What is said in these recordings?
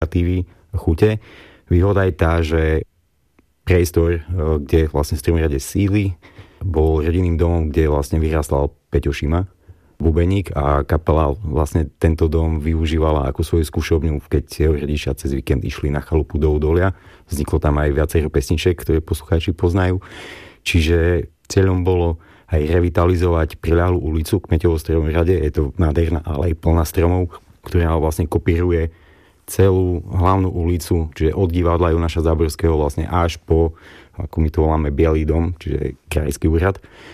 inšpiratívy, chute. Výhoda je tá, že priestor, kde vlastne Stromorade sídli, bol rodinným domom, kde vlastne vyrastal Peťo Šima, bubeník, a kapela vlastne tento dom využívala ako svoju skúšobňu, keď jeho rodičia cez víkend išli na chalupu do Údolia. Vzniklo tam aj viacero pesniček, ktoré poslucháči poznajú. Čiže cieľom bolo aj revitalizovať priľahlú ulicu Kmeťovo Stromorade. Je to nádherná alej plná stromov, ktorá vlastne kopíruje celú hlavnú ulicu, čiže od divadla Jonáša Záborského vlastne až po, ako my to voláme, Bielý dom, čiže krajský úrad.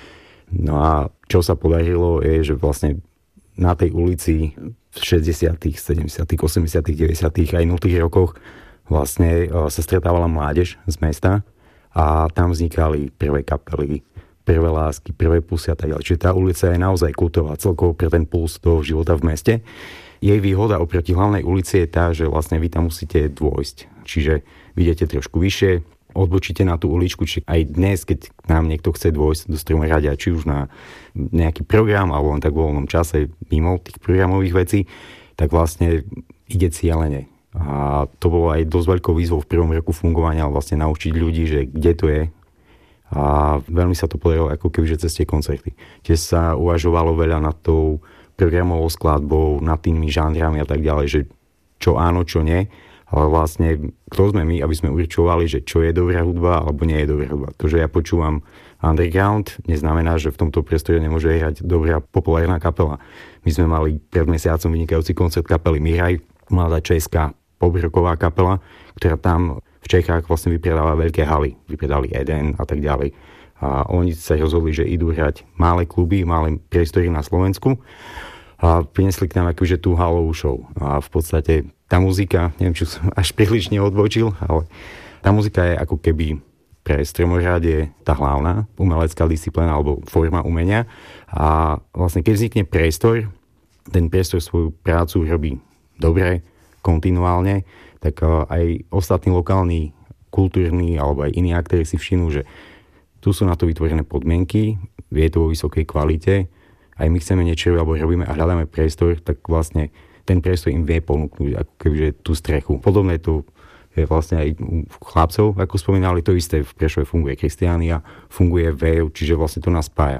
No a čo sa podarilo je, že vlastne na tej ulici v 60., 70., 80., 90. aj 0. rokoch vlastne sa stretávala mládež z mesta a tam vznikali prvé kapely, prvé lásky, prvé pusy a tak ďalej. Čiže tá ulica je naozaj kultová celkovo pre ten puls toho života v meste. Jej výhoda oproti hlavnej ulici je tá, že vlastne vy tam musíte dôjsť. Čiže vidíte trošku vyššie, odbočíte na tú uličku, či aj dnes, keď nám niekto chce dôjsť do Stromoradia, či už na nejaký program, alebo len tak vo voľnom čase mimo tých programových vecí, tak vlastne ide cieľene. A to bolo aj dosť veľkou výzvou v prvom roku fungovania, vlastne naučiť ľudí, že kde to je. A veľmi sa to podarilo ako kebyže cez tie koncerty. Tiež sa uvažovalo veľa nad tou programovou skladbou, nad tými žánrami a tak ďalej, že čo áno, čo nie. Ale vlastne, kto sme my, aby sme určovali, že čo je dobrá hudba, alebo nie je dobrá hudba. To, že ja počúvam underground, neznamená, že v tomto priestore nemôže hrať dobrá populárna kapela. My sme mali pred mesiacom vynikajúci koncert kapely Miraj, mladá česká pop-rocková kapela, ktorá tam v Čechách vlastne vypredáva veľké haly. Vypredali Eden a tak ďalej. A oni sa rozhodli, že idú hrať malé kluby, malé priestory na Slovensku a prinesli k nám akože tú halovú show. A v podstate tá muzika, neviem, či som až príliš neodbočil, ale tá muzika je ako keby pre Stromorade tá hlavná umelecká disciplína alebo forma umenia. A vlastne keď vznikne priestor, ten priestor svoju prácu robí dobre, kontinuálne, tak aj ostatní lokálni, kultúrni alebo aj iní aktéri si všimnú, že tu sú na to vytvorené podmienky, je to vo vysokej kvalite, aj my chceme niečo, alebo robíme a hľadáme priestor, tak vlastne ten priestor im vie ponúknuť ako kebyže tú strechu. Podobné to je vlastne aj u chlapcov, ako spomínali, to isté v Prešove funguje Kristiánia, funguje Wave, čiže vlastne to nás spája.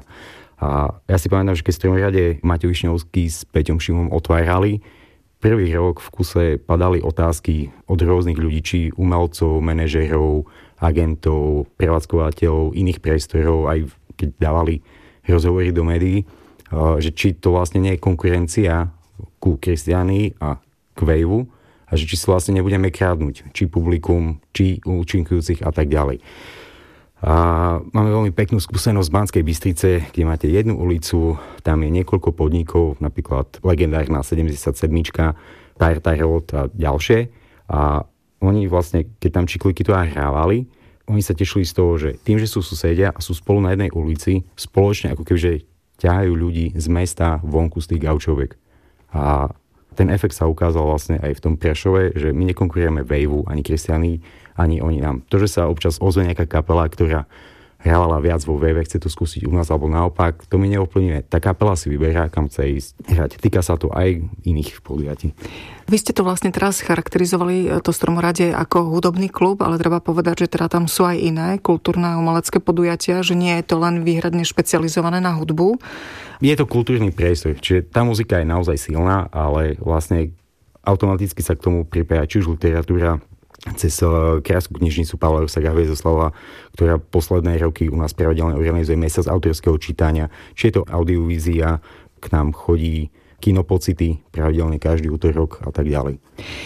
A ja si pamätám, že keď v Stromorade Maťo Višňovský s Peťom Šimom otvárali, prvý rok v kuse padali otázky od rôznych ľudí, či umelcov, manažérov, agentov, prevádzkovateľov, iných priestorov, aj keď dávali rozhovory do médií, že či to vlastne nie je konkurencia ku Kristiánii a k Waveu a že či si vlastne nebudeme krádnuť, či publikum, či účinkujúcich a tak ďalej. A máme veľmi peknú skúsenosť z Banskej Bystrice, kde máte jednu ulicu, tam je niekoľko podnikov, napríklad legendárna 77, Tartarot a ďalšie. A oni vlastne, keď tam čikliky to aj hrávali, oni sa tešili z toho, že tým, že sú susedia a sú spolu na jednej ulici, spoločne ako kebyže ťahajú ľudí z mesta vonku z tých gaučoviek. A ten efekt sa ukázal vlastne aj v tom Prešove, že my nekonkurujeme Waveu, ani Kristiánii, ani oni nám. To, že sa občas ozve nejaká kapela, ktorá hrávala viac vo Wave, chce to skúsiť u nás, alebo naopak, to my neovplyvňuje. Tá kapela si vyberá, kam chce ísť hrať. Týka sa to aj iných podujatí. Vy ste to vlastne teraz charakterizovali to Stromorade ako hudobný klub, ale treba povedať, že teda tam sú aj iné kultúrne a umelecké podujatia, že nie je to len výhradne špecializované na hudbu. Je to kultúrny priestor, čiže tá muzika je naozaj silná, ale vlastne automaticky sa k tomu pripája či už literatúra, cez krásku knižnicu Pavla Rusaga Hviezoslava, ktorá posledné roky u nás pravidelne organizuje mesiac autorského čítania. Či je to audiovízia, k nám chodí Kinopocity pravidelne každý utorok a tak ďalej.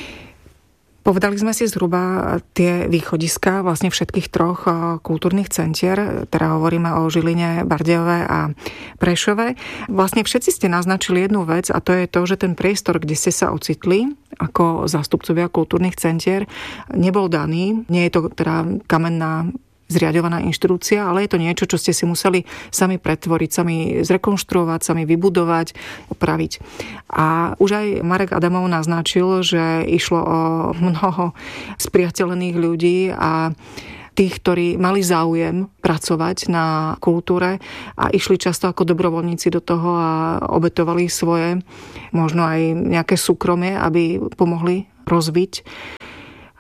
Povedali sme si zhruba tie východiská vlastne všetkých troch kultúrnych centier, teda hovoríme o Žiline, Bardejove a Prešove. Vlastne všetci ste naznačili jednu vec a to je to, že ten priestor, kde ste sa ocitli ako zástupcovia kultúrnych centier, nebol daný. Nie je to teda kamenná zriaďovaná inštitúcia, ale je to niečo, čo ste si museli sami pretvoriť, sami zrekonštruovať, sami vybudovať, opraviť. A už aj Marek Adamov naznačil, že išlo o mnoho spriateľených ľudí a tých, ktorí mali záujem pracovať na kultúre a išli často ako dobrovoľníci do toho a obetovali svoje, možno aj nejaké súkromie, aby pomohli rozbiť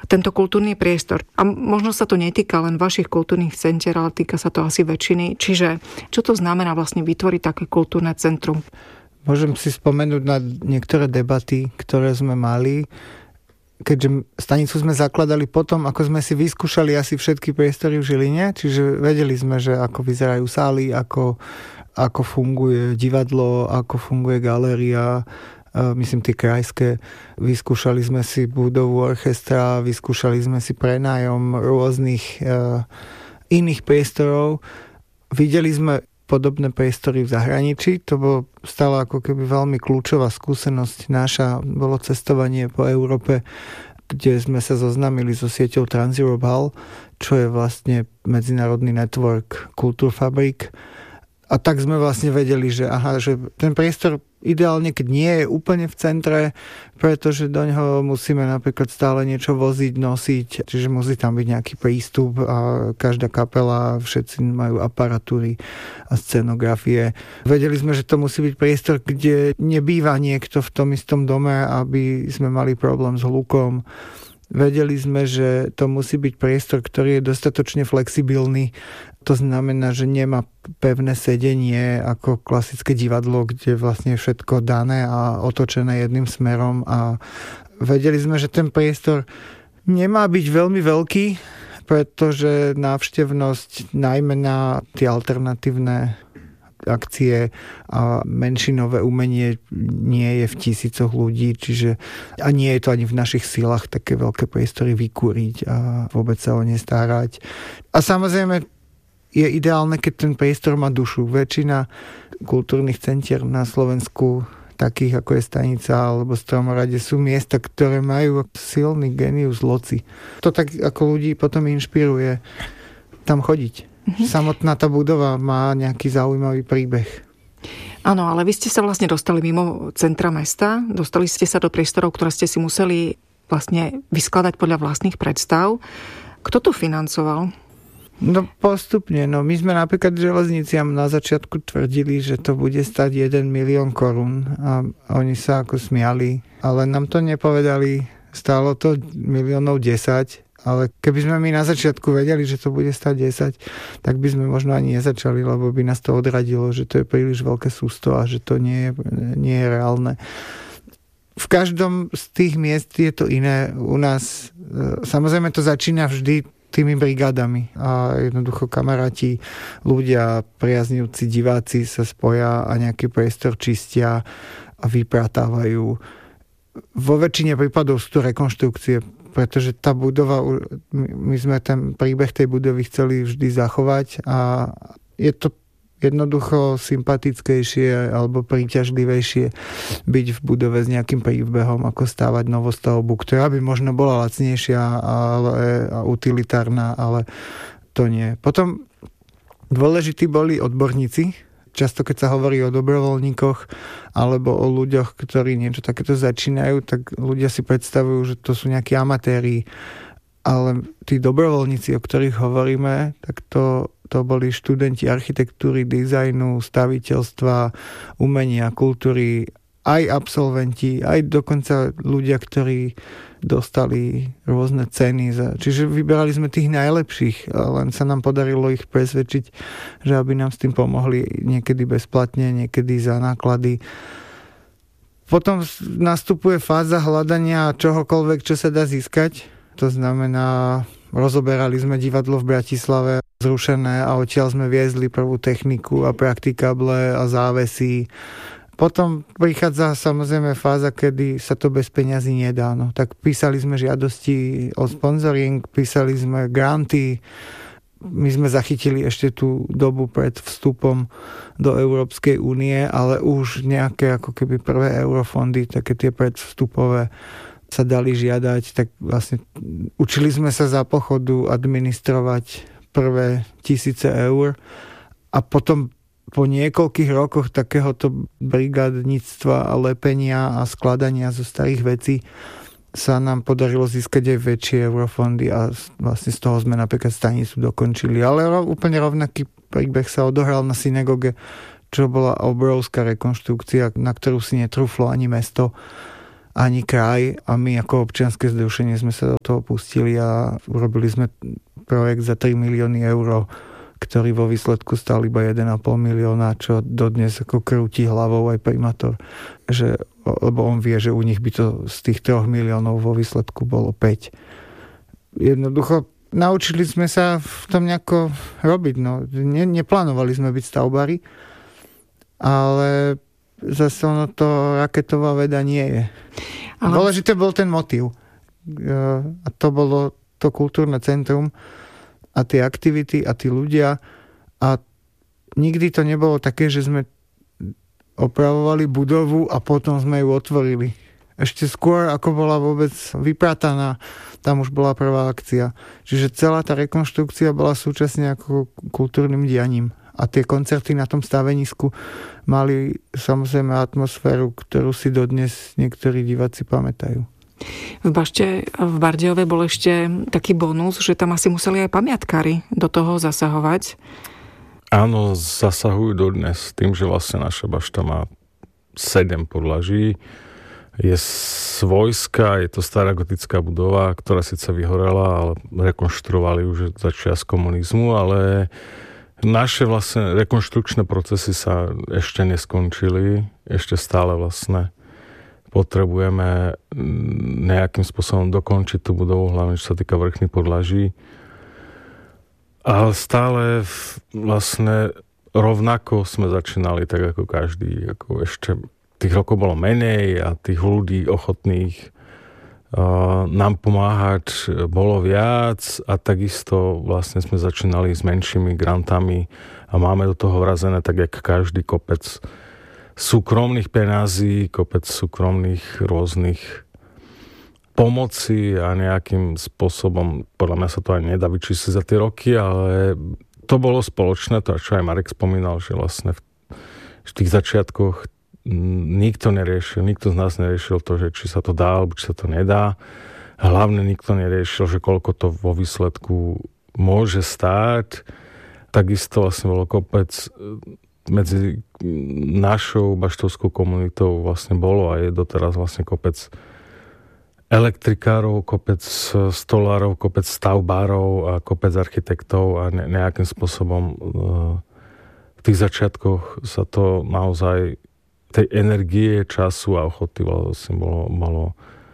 tento kultúrny priestor. A možno sa to netýka len vašich kultúrnych centier, ale týka sa to asi väčšiny. Čiže čo to znamená vlastne vytvoriť také kultúrne centrum? Môžem si spomenúť na niektoré debaty, ktoré sme mali, keďže stanicu sme zakladali potom, ako sme si vyskúšali asi všetky priestory v Žiline, čiže vedeli sme, že ako vyzerajú sály, ako funguje divadlo, ako funguje galéria, myslím tie krajské. Vyskúšali sme si budovu orchestra, vyskúšali sme si prenájom rôznych iných priestorov. Videli sme podobné priestory v zahraničí. To bolo stále ako keby veľmi kľúčová skúsenosť naša. Bolo cestovanie po Európe, kde sme sa zoznámili so sieťou Trans-Europe Hall, čo je vlastne medzinárodný network kultúrfabrík. A tak sme vlastne vedeli, že ten priestor ideálne, keď nie je úplne v centre, pretože do ňoho musíme napríklad stále niečo voziť, nosiť, čiže musí tam byť nejaký prístup a každá kapela, všetci majú aparatúry a scenografie. Vedeli sme, že to musí byť priestor, kde nebýva niekto v tom istom dome, aby sme mali problém s hlukom. Vedeli sme, že to musí byť priestor, ktorý je dostatočne flexibilný. To znamená, že nemá pevné sedenie ako klasické divadlo, kde vlastne je všetko dané a otočené jedným smerom. A vedeli sme, že ten priestor nemá byť veľmi veľký, pretože návštevnosť najmä na tie alternatívne akcie a menšinové umenie nie je v tisícoch ľudí, čiže a nie je to ani v našich silách také veľké priestory vykúriť a vôbec sa o ne starať. A samozrejme je ideálne, keď ten priestor má dušu. Väčšina kultúrnych centier na Slovensku, takých ako je Stanica alebo Stromorade, sú miesta, ktoré majú silný genius loci. To tak ako ľudí potom inšpiruje tam chodiť. Samotná tá budova má nejaký zaujímavý príbeh. Áno, ale vy ste sa vlastne dostali mimo centra mesta, dostali ste sa do priestorov, ktoré ste si museli vlastne vyskladať podľa vlastných predstav. Kto to financoval? No postupne. My sme napríklad železniciam na začiatku tvrdili, že to bude stať 1 milión korún a oni sa ako smiali, ale nám to nepovedali. Stálo to 10 miliónov. Ale keby sme my na začiatku vedeli, že to bude stať 10, tak by sme možno ani nezačali, lebo by nás to odradilo, že to je príliš veľké sústo a že to nie je reálne. V každom z tých miest je to iné. U nás samozrejme to začína vždy tými brigádami a jednoducho kamaráti, ľudia, priaznivci, diváci sa spoja a nejaký priestor čistia a vypratávajú. Vo väčšine prípadov sú to rekonštrukcie, pretože tá budova, my sme ten príbeh tej budovy chceli vždy zachovať a je to jednoducho sympatickejšie alebo príťažlivejšie byť v budove s nejakým príbehom, ako stávať novostavbu, ktorá by možno bola lacnejšia a utilitárna, ale to nie. Potom dôležití boli odborníci. Často, keď sa hovorí o dobrovoľníkoch alebo o ľuďoch, ktorí niečo takéto začínajú, tak ľudia si predstavujú, že to sú nejakí amatéri. Ale tí dobrovoľníci, o ktorých hovoríme, tak to boli študenti architektúry, dizajnu, staviteľstva, umenia, kultúry, aj absolventi, aj dokonca ľudia, ktorí dostali rôzne ceny. Čiže vyberali sme tých najlepších, len sa nám podarilo ich presvedčiť, že aby nám s tým pomohli niekedy bezplatne, niekedy za náklady. Potom nastupuje fáza hľadania čohokoľvek, čo sa dá získať. To znamená, rozoberali sme divadlo v Bratislave, zrušené, a odtiaľ sme viezli prvú techniku a praktikable a závesy. Potom prichádza samozrejme fáza, kedy sa to bez peňazí nedá. Tak písali sme žiadosti o sponzoring, písali sme granty. My sme zachytili ešte tú dobu pred vstupom do Európskej únie, ale už nejaké ako keby prvé eurofondy, také tie predvstupové, sa dali žiadať. Tak vlastne učili sme sa za pochodu administrovať prvé 1000 eur a potom po niekoľkých rokoch takéhoto brigádnictva a lepenia a skladania zo starých vecí sa nám podarilo získať aj väčšie eurofondy a vlastne z toho sme napríklad stanicu dokončili. Ale úplne rovnaký príbeh sa odohral na synagóge, čo bola obrovská rekonštrukcia, na ktorú si netrúflo ani mesto. ani kraj, a my ako občianske združenie sme sa do toho pustili a urobili sme projekt za 3 milióny eur, ktorý vo výsledku stal iba 1,5 milióna, čo dodnes ako krúti hlavou aj primátor, lebo on vie, že u nich by to z tých 3 miliónov vo výsledku bolo 5. Jednoducho naučili sme sa v tom nejako robiť. No. Neplánovali sme byť stavbári, ale zase ono to raketová veda nie je. Ale dôležité bol ten motív. A to bolo to kultúrne centrum a tie aktivity a tí ľudia. A nikdy to nebolo také, že sme opravovali budovu a potom sme ju otvorili. Ešte skôr, ako bola vôbec vyprataná, tam už bola prvá akcia. Čiže celá tá rekonštrukcia bola súčasne ako kultúrnym dianím. A tie koncerty na tom stavenisku mali samozrejme atmosféru, ktorú si dodnes niektorí diváci pamätajú. V Bašte v Bardejove bol ešte taký bonus, že tam asi museli aj pamiatkári do toho zasahovať. Áno, zasahujú dodnes tým, že vlastne naša bašta má 7 podlaží. Je svojská, je to stará gotická budova, ktorá síce vyhorela, ale rekonštruovali už začiatku komunizmu, ale naše vlastne rekonštrukčné procesy sa ešte neskončili. Ešte stále vlastne potrebujeme nejakým spôsobom dokončiť tú budovu, hlavne čo sa týka vrchných podlaží. Ale stále vlastne rovnako sme začínali tak ako každý. Ako ešte tých rokov bolo menej a tých ľudí ochotných nám pomáhať bolo viac a takisto vlastne sme začínali s menšími grantami a máme do toho vrazené tak, jak každý kopec súkromných peňazí, kopec súkromných rôznych pomoci a nejakým spôsobom, podľa mňa sa to aj nedá vyčísliť za tie roky, ale to bolo spoločné, to čo aj Marek spomínal, že vlastne v tých začiatkoch nikto z nás neriešil to, že či sa to dá, alebo či sa to nedá. Hlavne nikto neriešil, že koľko to vo výsledku môže stáť. Takisto vlastne bolo kopec medzi našou baštovskou komunitou vlastne bolo a je doteraz vlastne kopec elektrikárov, kopec stolárov, kopec stavbárov a kopec architektov a nejakým spôsobom v tých začiatkoch sa to naozaj tej energie, času a ochoty vlastne bolo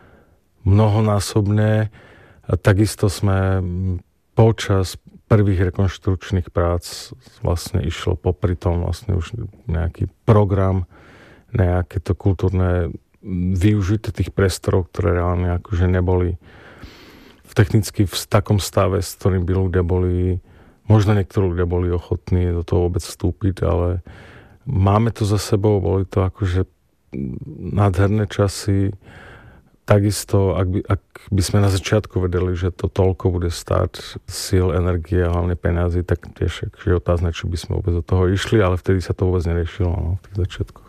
mnohonásobné. A takisto sme počas prvých rekonštrukčných prác vlastne išlo popri tom vlastne už nejaký program, nejaké to kultúrne využitie tých priestorov, ktoré reálne akože neboli technicky v takom stave, s ktorým by ľudia boli, možno niektorí ľudia boli ochotní do toho vôbec vstúpiť, ale máme to za sebou, boli to akože nádherné časy. Takisto, ak by sme na začiatku vedeli, že to toľko bude stáť síl, energie a hlavne peniazy, tak tiež je otázne, či by sme vôbec do toho išli, ale vtedy sa to vôbec neriešilo v tých začiatkoch.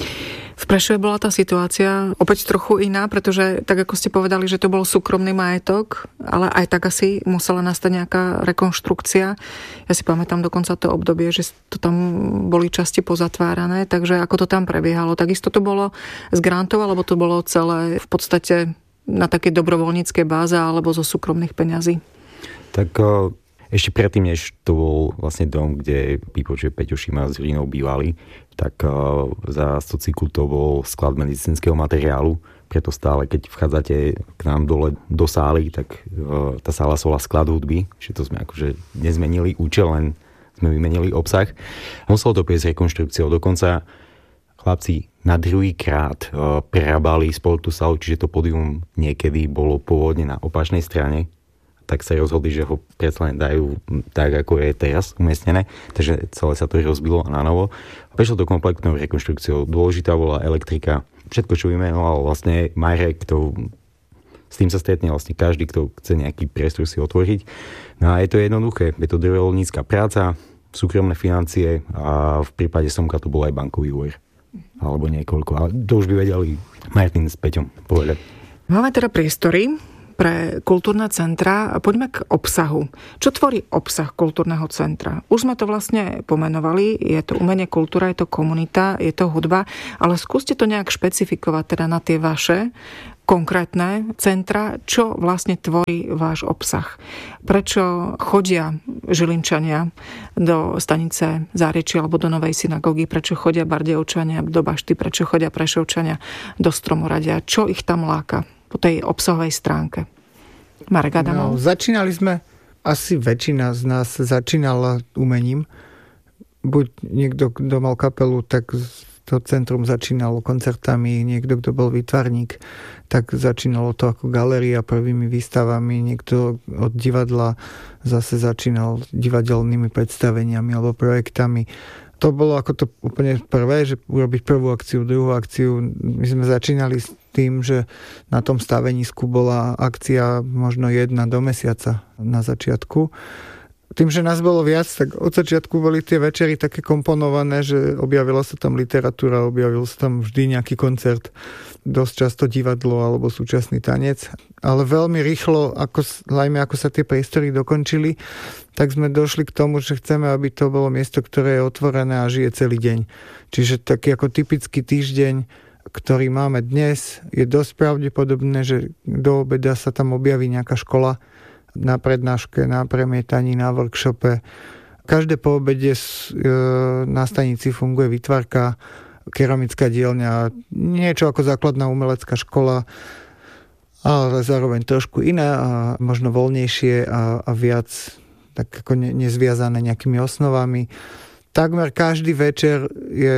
V Prešove bola tá situácia opäť trochu iná, pretože tak ako ste povedali, že to bol súkromný majetok, ale aj tak asi musela nastať nejaká rekonštrukcia. Ja si pamätám dokonca to obdobie, že to tam boli časti pozatvárané, takže ako to tam prebiehalo. Takisto to bolo z grantov, alebo to bolo celé v podstate na takej dobrovoľníckej báze alebo zo súkromných peňazí? Tak ešte predtým, než to bol vlastne dom, kde Pipoče, Peťo Šima s Rinou bývali, tak za sociku to bol sklad medicínskeho materiálu, preto stále, keď vchádzate k nám dole do sály, tak tá sála sa volá sklad hudby, že to sme akože nezmenili účel, len sme vymenili obsah. Muselo to prejsť rekonštrukciou, dokonca chlapci na druhýkrát prerábali spolu tú sálu, čiže to pódium niekedy bolo pôvodne na opačnej strane, tak sa rozhodli, že ho predsa len dajú tak, ako je teraz umiestnené. Takže celé sa to rozbilo na novo. Prešlo to kompletnou rekonštrukciou. Dôležitá bola elektrika. Všetko, čo vymenoval vlastne Marek, s tým sa stretne vlastne každý, kto chce nejaký priestor si otvoriť. No a je to jednoduché. Je to dobrovoľnícka práca, súkromné financie a v prípade Somka to bol aj bankový úver. Alebo niekoľko. Ale to už by vedeli Martin s Peťom povedať. Máme teda priestory pre kultúrne centra. Poďme k obsahu. Čo tvorí obsah kultúrneho centra? Už sme to vlastne pomenovali, je to umenie, kultúra, je to komunita, je to hudba, ale skúste to nejak špecifikovať teda na tie vaše konkrétne centra, čo vlastne tvorí váš obsah. Prečo chodia Žilinčania do stanice Záriečie alebo do Novej synagógy, prečo chodia Bardejovčania do Bašty, prečo chodia Prešovčania do Stromoradia, čo ich tam láka po tej obsahovej stránke. Marek Adamov? Začínali sme, asi väčšina z nás začínala umením. Buď niekto, kto mal kapelu, tak to centrum začínalo koncertami, niekto, kto bol výtvarník, tak začínalo to ako galéria prvými výstavami, niekto od divadla zase začínal divadelnými predstaveniami alebo projektami. To bolo ako to úplne prvé, že urobiť prvú akciu, druhú akciu. My sme začínali s tým, že na tom stavenisku bola akcia možno 1 do mesiaca na začiatku. Tým, že nás bolo viac, tak od začiatku boli tie večery také komponované, že objavila sa tam literatúra, objavil sa tam vždy nejaký koncert, dosť často divadlo alebo súčasný tanec. Ale veľmi rýchlo, ako sa tie priestory dokončili, tak sme došli k tomu, že chceme, aby to bolo miesto, ktoré je otvorené a žije celý deň. Čiže taký ako typický týždeň, ktorý máme dnes, je dosť pravdepodobné, že do obeda sa tam objaví nejaká škola, na prednáške, na premietaní, na workshope. Každé po obede na stanici funguje výtvarka, keramická dielňa, niečo ako základná umelecká škola, ale zároveň trošku iné a možno voľnejšie a viac tak ako nezviazané nejakými osnovami. Takmer každý večer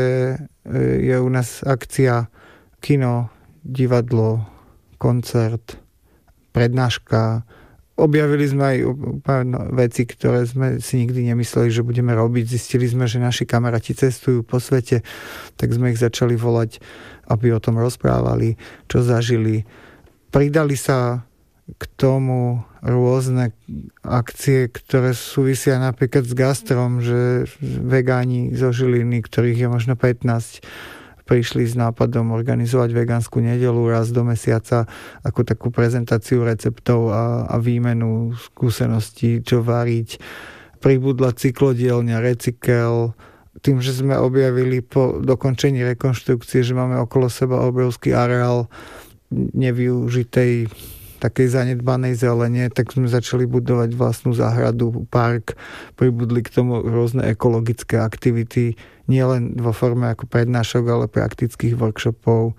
je u nás akcia kino, divadlo, koncert, prednáška. Objavili sme aj veci, ktoré sme si nikdy nemysleli, že budeme robiť. Zistili sme, že naši kamaráti cestujú po svete, tak sme ich začali volať, aby o tom rozprávali, čo zažili. Pridali sa k tomu rôzne akcie, ktoré súvisia napríklad s gastrom, že vegáni zo Žiliny, ktorých je možno 15, prišli s nápadom organizovať vegánsku nedeľu raz do mesiaca ako takú prezentáciu receptov a výmenu skúseností, čo variť. Pribudla cyklodielňa Recykel. Tým, že sme objavili po dokončení rekonštrukcie, že máme okolo seba obrovský areál nevyužitej takej zanedbanej zelene, tak sme začali budovať vlastnú záhradu, park, pribudli k tomu rôzne ekologické aktivity, nielen vo forme ako prednášok, ale praktických workshopov.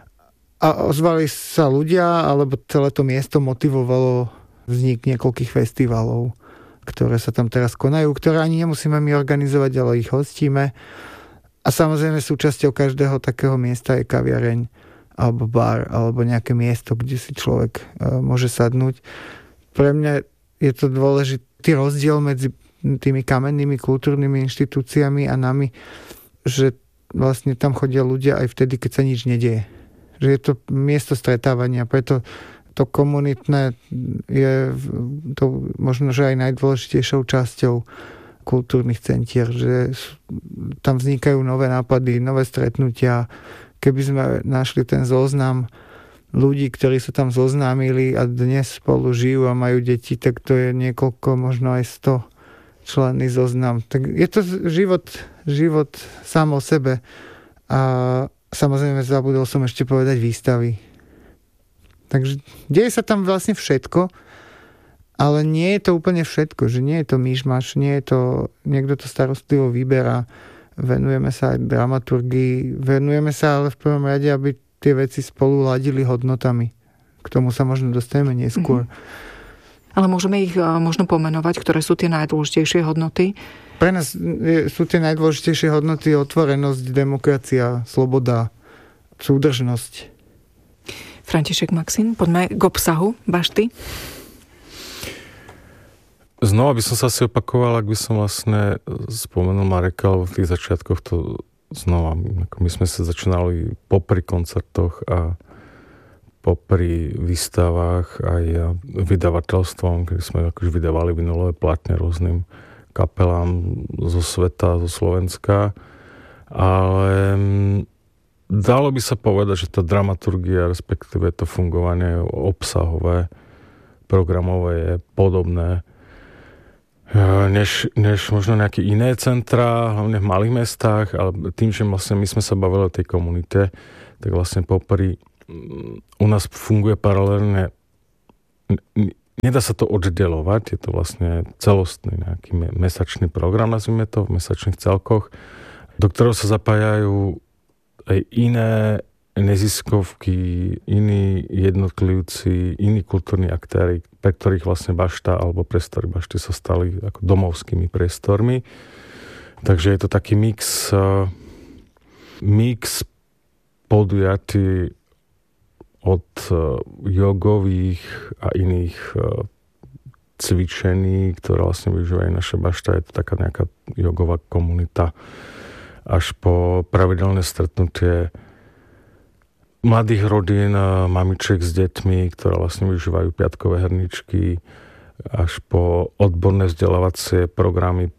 A ozvali sa ľudia, alebo celé to miesto motivovalo vznik niekoľkých festivalov, ktoré sa tam teraz konajú, ktoré ani nemusíme my organizovať, ale ich hostíme. A samozrejme súčasťou každého takého miesta je kaviareň, alebo bar, alebo nejaké miesto, kde si človek môže sadnúť. Pre mňa je to dôležitý rozdiel medzi tými kamennými kultúrnymi inštitúciami a nami, že vlastne tam chodia ľudia aj vtedy, keď sa nič nedieje. Že je to miesto stretávania, preto to komunitné je to možno, že aj najdôležitejšou časťou kultúrnych centier, že tam vznikajú nové nápady, nové stretnutia. Keby sme našli ten zoznam ľudí, ktorí sa tam zoznámili a dnes spolu žijú a majú deti, tak to je niekoľko, možno aj 100 členný zoznam. Tak je to život sám o sebe. A samozrejme zabudol som ešte povedať výstavy. Takže deje sa tam vlastne všetko, ale nie je to úplne všetko, že nie je to myšmaš, nie je to, niekto to starostlivo vyberá. Venujeme sa aj dramaturgii, venujeme sa ale v prvom rade, aby tie veci spolu ladili hodnotami. K tomu sa možno dostaneme neskôr. Ale môžeme ich možno pomenovať, ktoré sú tie najdôležitejšie hodnoty? Pre nás sú tie najdôležitejšie hodnoty otvorenosť, demokracia, sloboda, súdržnosť. František Maxín, poďme k obsahu Bašty. Znova by som sa asi opakoval, ak by som vlastne spomenul Mareka, alebo v tých začiatkoch to znova, ako my sme sa začínali popri koncertoch a popri výstavách aj vydavateľstvom, kedy sme akože vydávali vinylové platne rôznym kapelám zo sveta, zo Slovenska. Ale dalo by sa povedať, že tá dramaturgia, respektíve to fungovanie obsahové, programové je podobné než možno nejaké iné centrá, hlavne v malých mestách, ale tým, že vlastne my sme sa bavili o tej komunite, tak vlastne popri u nás funguje paralelne, nedá sa to oddelovať, je to vlastne celostný nejaký mesačný program, nazvime to, v mesačných celkoch, do ktorého sa zapájajú aj iné neziskovky, iní jednotlivci, iní kultúrni aktéri, pre ktorých vlastne bašta alebo priestory bašty sa stali ako domovskými priestormi. Takže je to taký mix podujatí od jogových a iných cvičení, ktoré vlastne využívajú naša bašta. Je to taká nejaká jogová komunita až po pravidelné stretnutie mladých rodín, mamičiek s deťmi, ktoré vlastne využívajú piatkové herničky, až po odborné vzdelávacie programy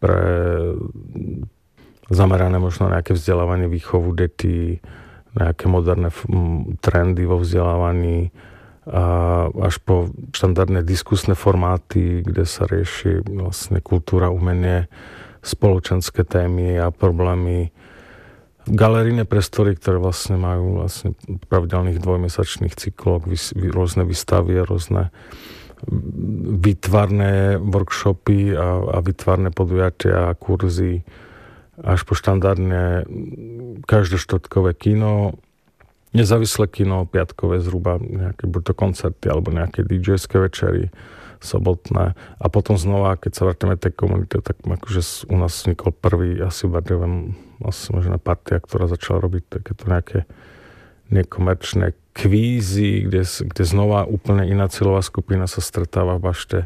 zamerané možno na nejaké vzdelávanie, výchovu detí, nejaké moderné trendy vo vzdelávaní, až po štandardné diskusné formáty, kde sa rieši vlastne kultúra, umenie, spoločenské témy a problémy. Galerijné priestory, ktoré vlastne majú vlastne pravidelných dvojmesačných cyklov, rôzne výstavy, rôzne výtvarné workshopy a výtvarné podujatia a kurzy, až po štandardne každoštvrtkové kino, nezávislé kino, piatkové zhruba, nejaké buď to koncerty alebo nejaké DJ-ské večery sobotné. A potom znova, keď sa vrátime tej komunite, tak akože u nás vznikol prvý asi v Bardejovem asi možná partia, ktorá začala robiť takéto nejaké nekomerčné kvízy, kde znova úplne iná cieľová skupina sa stretáva v bašte.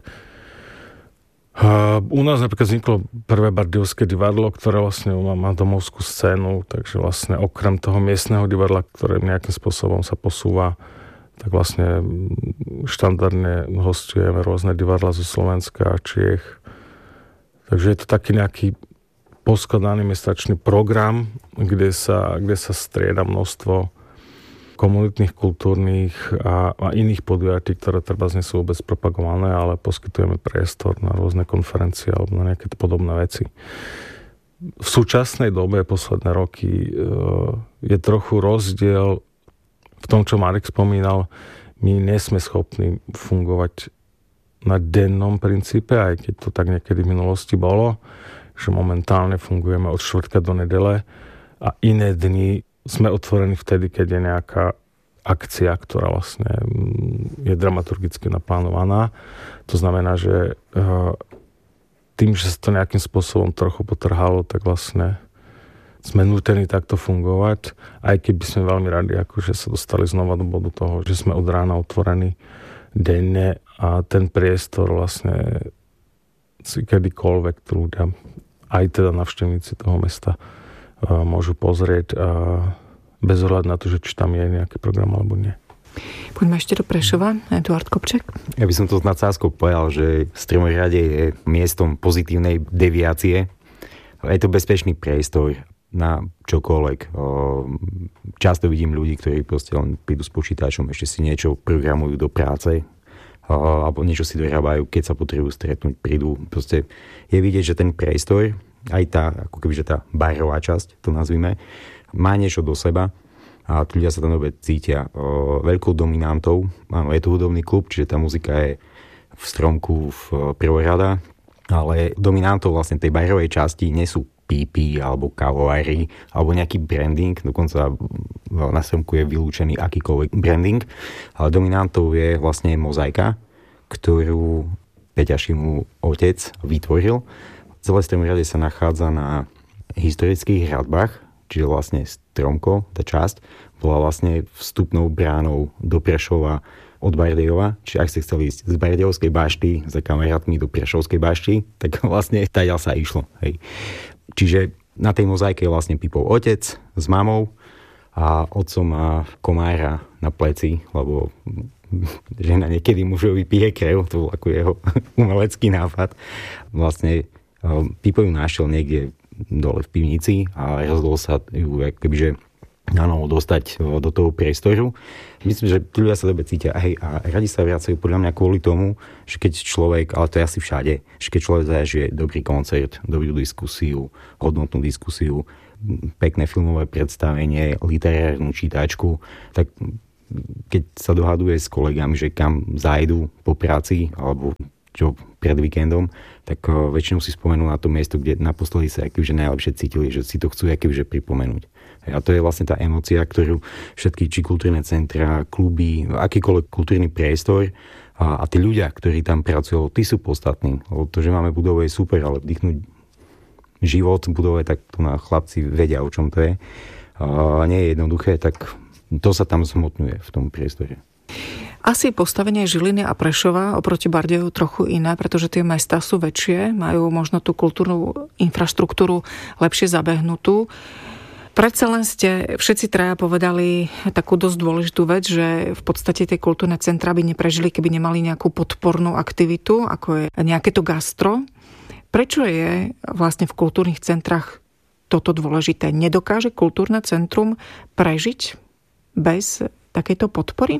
U nás napríklad vzniklo prvé bardejovské divadlo, ktoré vlastne má domovskú scénu, takže vlastne okrem toho miestneho divadla, ktoré nejakým spôsobom sa posúva, tak vlastne štandardne hostujeme rôzne divadla zo Slovenska a Čiech. Takže je to taký nejaký poskladaný mesačný program, kde sa strieda množstvo komunitných, kultúrnych a iných podujatí, ktoré treba nie sú vôbec propagované, ale poskytujeme priestor na rôzne konferencie alebo na nejaké podobné veci. V súčasnej dobe, posledné roky, je trochu rozdiel v tom, čo Marek spomínal. My nie sme schopní fungovať na dennom princípe, aj keď to tak niekedy v minulosti bolo, že momentálne fungujeme od štvrtka do nedele a iné dni sme otvorení vtedy, keď je nejaká akcia, ktorá vlastne je dramaturgicky naplánovaná. To znamená, že tým, že sa to nejakým spôsobom trochu potrhalo, tak vlastne sme nútení takto fungovať, aj keby sme veľmi radi akože sa dostali znova do bodu toho, že sme od rána otvorení denne a ten priestor vlastne si kedykoľvek ľudia, aj teda navštevníci toho mesta, môžu pozrieť bez ohľadu na to, že či tam je nejaký program alebo nie. Poďme ešte do Prešova. Eduard Kopček. Ja by som to s nadsázkou povedal, že Stromorade je miestom pozitívnej deviácie. Je to bezpečný priestor na čokoľvek. Často vidím ľudí, ktorí proste len prídu s počítačom, ešte si niečo programujú do práce alebo niečo si dorábajú, keď sa potrebujú stretnúť, prídu. Proste je vidieť, že ten priestor, aj tá, ako kebyže tá barová časť, to nazvime, má niečo do seba a ľudia sa tam dobre cítia. Veľkou dominantou, áno, je to hudobný klub, čiže tá muzika je v stromku v prvorada, ale dominantou vlastne tej barovej časti nie sú pípy alebo kávovári alebo nejaký branding, dokonca na stromku je vylúčený akýkoľvek branding, ale dominantou je vlastne mozaika, ktorú Peťa Šimu otec vytvoril. Celé Stromorade sa nachádza na historických hradbách, čiže vlastne stromko, tá časť, bola vlastne vstupnou bránou do Prešova od Bardejova, čiže ak ste chceli ísť z Bardejovskej bašty za kamarátmi do Prešovskej bašty, tak vlastne tadiaľ sa išlo. Hej. Čiže na tej mozaike je vlastne Pipov otec s mamou a otcom má komára na pleci, lebo žena niekedy mužovi pije krev, to bol ako jeho umelecký nápad. Vlastne Pipo ju našiel niekde dole v pivnici a rozhodol sa ju kebyže dostať do toho priestoru. Myslím, že ľudia sa dobre cítia a radi sa vracajú podľa mňa kvôli tomu, že keď človek, ale to je asi všade, že keď človek zažije dobrý koncert, dobrú diskusiu, hodnotnú diskusiu, pekné filmové predstavenie, literárnu čítačku, tak keď sa dohaduje s kolegami, že kam zájdu po práci alebo čo pred víkendom, tak väčšinou si spomenú na to miesto, kde naposledy sa akože najlepšie cítili, že si to chcú akože pripomenúť. A to je vlastne tá emócia, ktorú všetky či kultúrne centra, kluby, akýkoľvek kultúrny priestor a tí ľudia, ktorí tam pracujú, tí sú podstatní. To, že máme budovu je super, ale vdychnúť život v budove, tak tu na chlapci vedia, o čom to je. Nie je jednoduché, tak to sa tam zhmotňuje v tom priestore. Asi postavenie Žiliny a Prešova oproti Bardejovu trochu iné, pretože tie mestá sú väčšie, majú možno tú kultúrnu infraštruktúru lepšie zabehnutú. Predsa len ste všetci traja povedali takú dosť dôležitú vec, že v podstate tie kultúrne centrá by neprežili, keby nemali nejakú podpornú aktivitu, ako je nejaké to gastro. Prečo je vlastne v kultúrnych centrách toto dôležité? Nedokáže kultúrne centrum prežiť bez takejto podpory?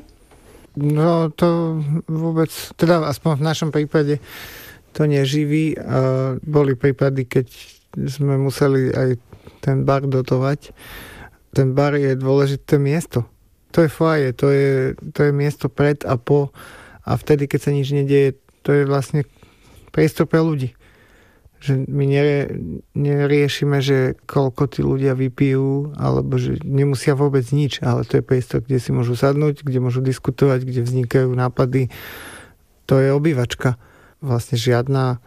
No to vôbec, teda aspoň v našom prípade to neživí. Boli prípady, keď sme museli aj ten bar dotovať. Ten bar je dôležité miesto. To je foaje, to je miesto pred a po. A vtedy, keď sa nič nedieje, to je vlastne priestor pre ľudí. Že my neriešime, že koľko tí ľudia vypijú, alebo že nemusia vôbec nič, ale to je priestor, kde si môžu sadnúť, kde môžu diskutovať, kde vznikajú nápady. To je obývačka. Vlastne žiadna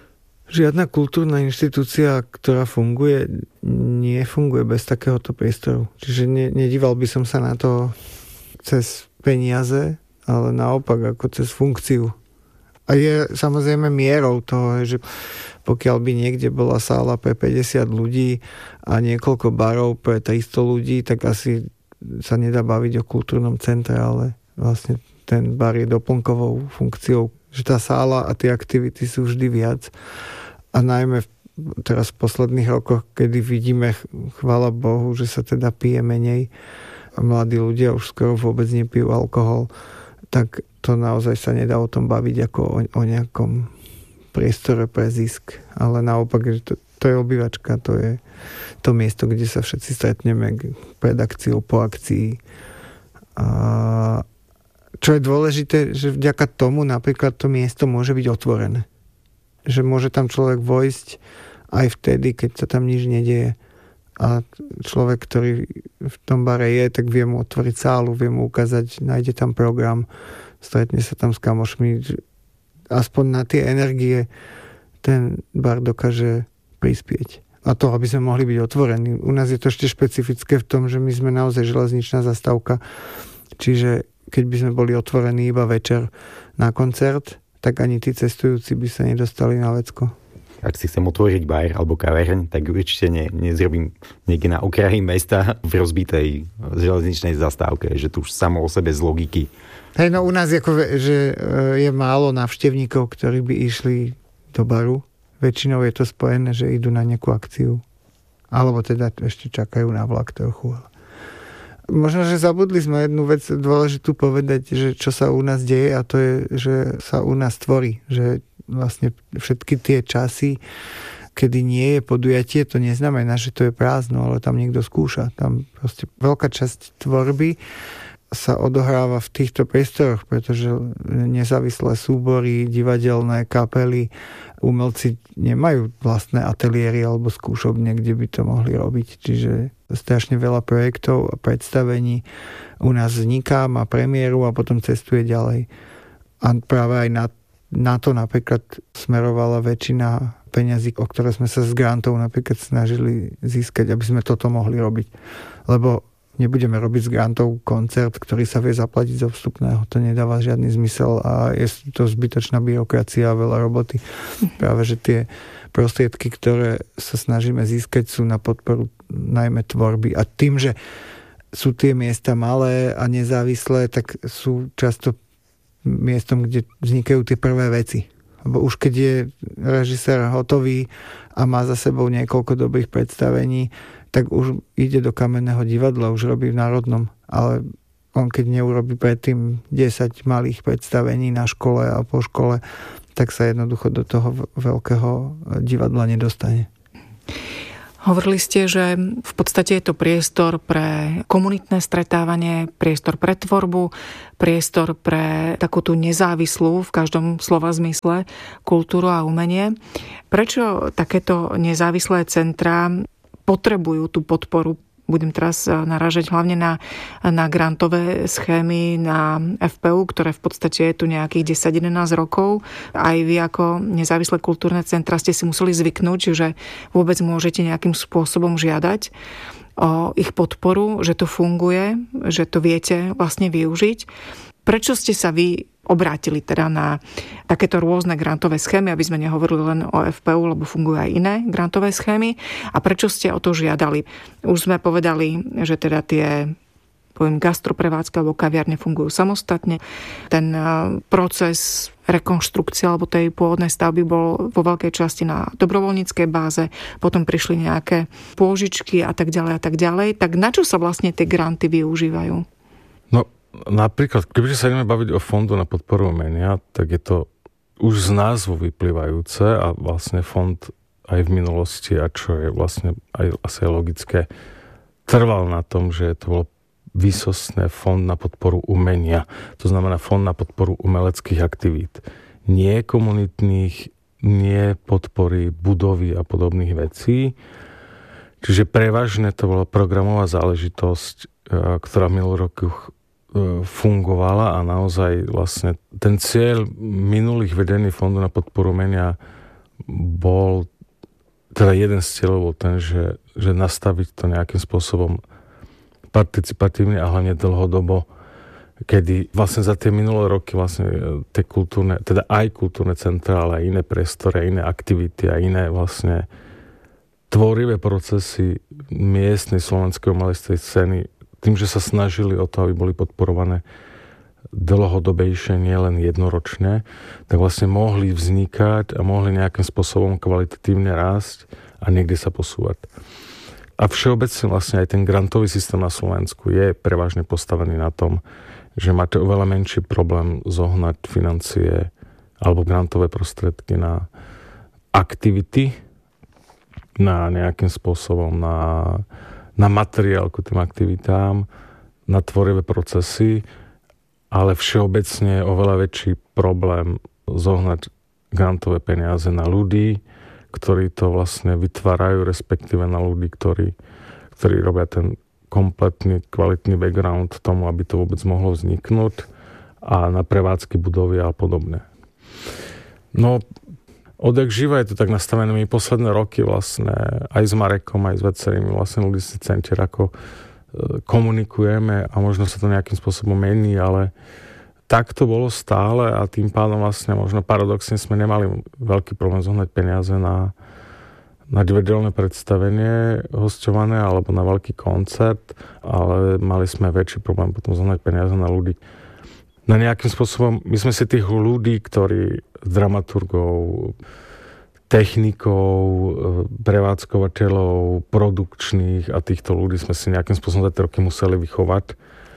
kultúrna inštitúcia, ktorá funguje, nefunguje bez takéhoto priestoru. Čiže nedíval by som sa na to cez peniaze, ale naopak ako cez funkciu. A je samozrejme mierou toho, že pokiaľ by niekde bola sála pre 50 ľudí a niekoľko barov pre 300 ľudí, tak asi sa nedá baviť o kultúrnom centre, ale vlastne ten bar je doplnkovou funkciou, že tá sála a tie aktivity sú vždy viac. A najmä teraz v posledných rokoch, kedy vidíme, chvála Bohu, že sa teda pije menej a mladí ľudia už skoro vôbec nepijú alkohol, tak to naozaj sa nedá o tom baviť ako o nejakom priestore pre zisk. Ale naopak, že to je obývačka, to je to miesto, kde sa všetci stretneme pred akciou, po akcii. A čo je dôležité, že vďaka tomu napríklad to miesto môže byť otvorené. Že môže tam človek vojsť aj vtedy, keď sa tam nič nedieje. A človek, ktorý v tom bare je, tak vie mu otvoriť sálu, vie mu ukázať, nájde tam program, stretne sa tam s kamošmi. Aspoň na tie energie ten bar dokáže prispieť. A to, aby sme mohli byť otvorení. U nás je to ešte špecifické v tom, že my sme naozaj železničná zastávka. Čiže keď by sme boli otvorení iba večer na koncert, tak ani tí cestujúci by sa nedostali na Vecko. Ak si chcem otvoriť bar alebo kavereň, tak určite nezrobím niekde na okraji mesta v rozbitej železničnej zastávke, že tu už samo o sebe z logiky. Hej, no u nás že je málo návštevníkov, ktorí by išli do baru. Väčšinou je to spojené, že idú na nejakú akciu. Alebo teda ešte čakajú na vlak trochu. Možno, že zabudli sme jednu vec dôležitú povedať, že čo sa u nás deje, a to je, že sa u nás tvorí. Že vlastne všetky tie časy, kedy nie je podujatie, to neznamená, že to je prázdno, ale tam niekto skúša. Tam proste veľká časť tvorby sa odohráva v týchto priestoroch, pretože nezávislé súbory, divadelné kapely, umelci nemajú vlastné ateliéry alebo skúšobne, kde by to mohli robiť. Čiže strašne veľa projektov a predstavení u nás vzniká, má premiéru a potom cestuje ďalej. A práve aj na to napríklad smerovala väčšina peňazí, o ktoré sme sa s grantov napríklad snažili získať, aby sme toto mohli robiť. Lebo nebudeme robiť z grantov koncert, ktorý sa vie zaplatiť zo vstupného. To nedáva žiadny zmysel a je to zbytočná byrokracia a veľa roboty. Práve, že tie prostriedky, ktoré sa snažíme získať, sú na podporu najmä tvorby. A tým, že sú tie miesta malé a nezávislé, tak sú často miestom, kde vznikajú tie prvé veci. Lebo už keď je režisér hotový a má za sebou niekoľko dobrých predstavení, tak už ide do Kamenného divadla, už robí v Národnom. Ale on keď neurobí predtým 10 malých predstavení na škole a po škole, tak sa jednoducho do toho veľkého divadla nedostane. Hovorili ste, že v podstate je to priestor pre komunitné stretávanie, priestor pre tvorbu, priestor pre takú tú nezávislú, v každom slova zmysle, kultúru a umenie. Prečo takéto nezávislé centrá potrebujú tú podporu? Budem teraz narážať hlavne na grantové schémy, na FPU, ktoré v podstate je tu nejakých 10-11 rokov. Aj vy ako nezávislé kultúrne centra ste si museli zvyknúť, že vôbec môžete nejakým spôsobom žiadať o ich podporu, že to funguje, že to viete vlastne využiť. Prečo ste sa vy obrátili teda na takéto rôzne grantové schémy, aby sme nehovorili len o FPU, lebo fungujú aj iné grantové schémy? A prečo ste o to žiadali? Už sme povedali, že teda tie gastroprevádzky alebo kaviarne fungujú samostatne. Ten proces rekonštrukcie alebo tej pôvodnej stavby bol vo veľkej časti na dobrovoľníckej báze, potom prišli nejaké pôžičky a tak ďalej a tak ďalej. Tak na čo sa vlastne tie granty využívajú? No, napríklad, keďže sa ideme baviť o fondu na podporu umenia, tak je to už z názvu vyplývajúce a vlastne fond aj v minulosti, a čo je vlastne aj asi logické, trval na tom, že to bolo výsostné fond na podporu umenia. To znamená fond na podporu umeleckých aktivít. Nie komunitných, nie podpory budovy a podobných vecí. Čiže prevažne to bola programová záležitosť, ktorá v minulých rokoch fungovala a naozaj vlastne ten cieľ minulých vedení fondu na podporu umenia bol, teda jeden z cieľov bol ten, že nastaviť to nejakým spôsobom participatívne a hlavne dlhodobo, kedy vlastne za tie minulé roky vlastne tie kultúrne, teda aj kultúrne centrá, ale aj iné priestory, iné aktivity a iné vlastne tvorivé procesy miestnej slovenskej umeleckej scény, tým, že sa snažili o to, aby boli podporované dlhodobejšie, nielen jednoročne, tak vlastne mohli vznikať a mohli nejakým spôsobom kvalitatívne rásť a niekde sa posúvať. A všeobecne vlastne aj ten grantový systém na Slovensku je prevažne postavený na tom, že máte oveľa menší problém zohnať financie alebo grantové prostriedky na aktivity, na nejakým spôsobom na materiál k tým aktivitám, na tvorivé procesy, ale všeobecne je oveľa väčší problém zohnať grantové peniaze na ľudí, ktorí to vlastne vytvárajú, respektíve na ľudí, ktorí robia ten kompletný, kvalitný background tomu, aby to vôbec mohlo vzniknúť, a na prevádzky budovy a podobne. No, odjak živa je to tak nastavené. My posledné roky vlastne aj s Marekom, aj s viacerými vlastne ľudí z centier ako komunikujeme a možno sa to nejakým spôsobom mení, ale tak to bolo stále a tým pádom vlastne možno paradoxne sme nemali veľký problém zohnať peniaze na divadelné predstavenie hosťované alebo na veľký koncert, ale mali sme väčší problém potom zohnať peniaze na ľudí. Na nejakým spôsobom, my sme si tých ľudí, ktorí dramaturgov, technikov, prevádzkovateľov, produkčných a týchto ľudí sme si nejakým spôsobom za tie roky museli vychovať.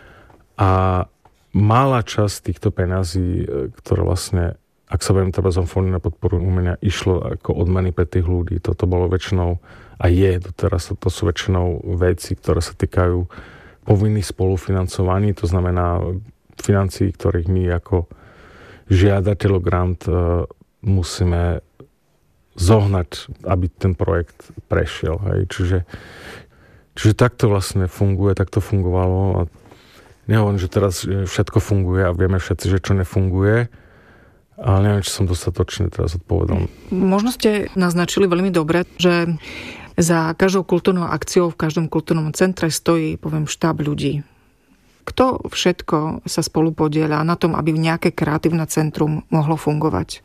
A malá časť týchto peňazí, ktoré vlastne, ak sa budem treba z fondu na podporu umenia, išlo ako odmeny pre tých ľudí. Toto bolo väčšinou a je doteraz, to sú väčšinou veci, ktoré sa týkajú povinných spolufinancovaní, to znamená financií, ktorých my ako žiadateľ grant musíme zohnať, aby ten projekt prešiel. Hej. Čiže takto vlastne funguje, takto fungovalo a nehovorím, že teraz všetko funguje a vieme všetci, že čo nefunguje, ale neviem, či som dostatočne teraz odpovedal. Možno ste naznačili veľmi dobre, že za každou kultúrnou akciou v každom kultúrnom centre stojí, poviem, štáb ľudí. Kto všetko sa spolu podieľa na tom, aby nejaké kreatívne centrum mohlo fungovať?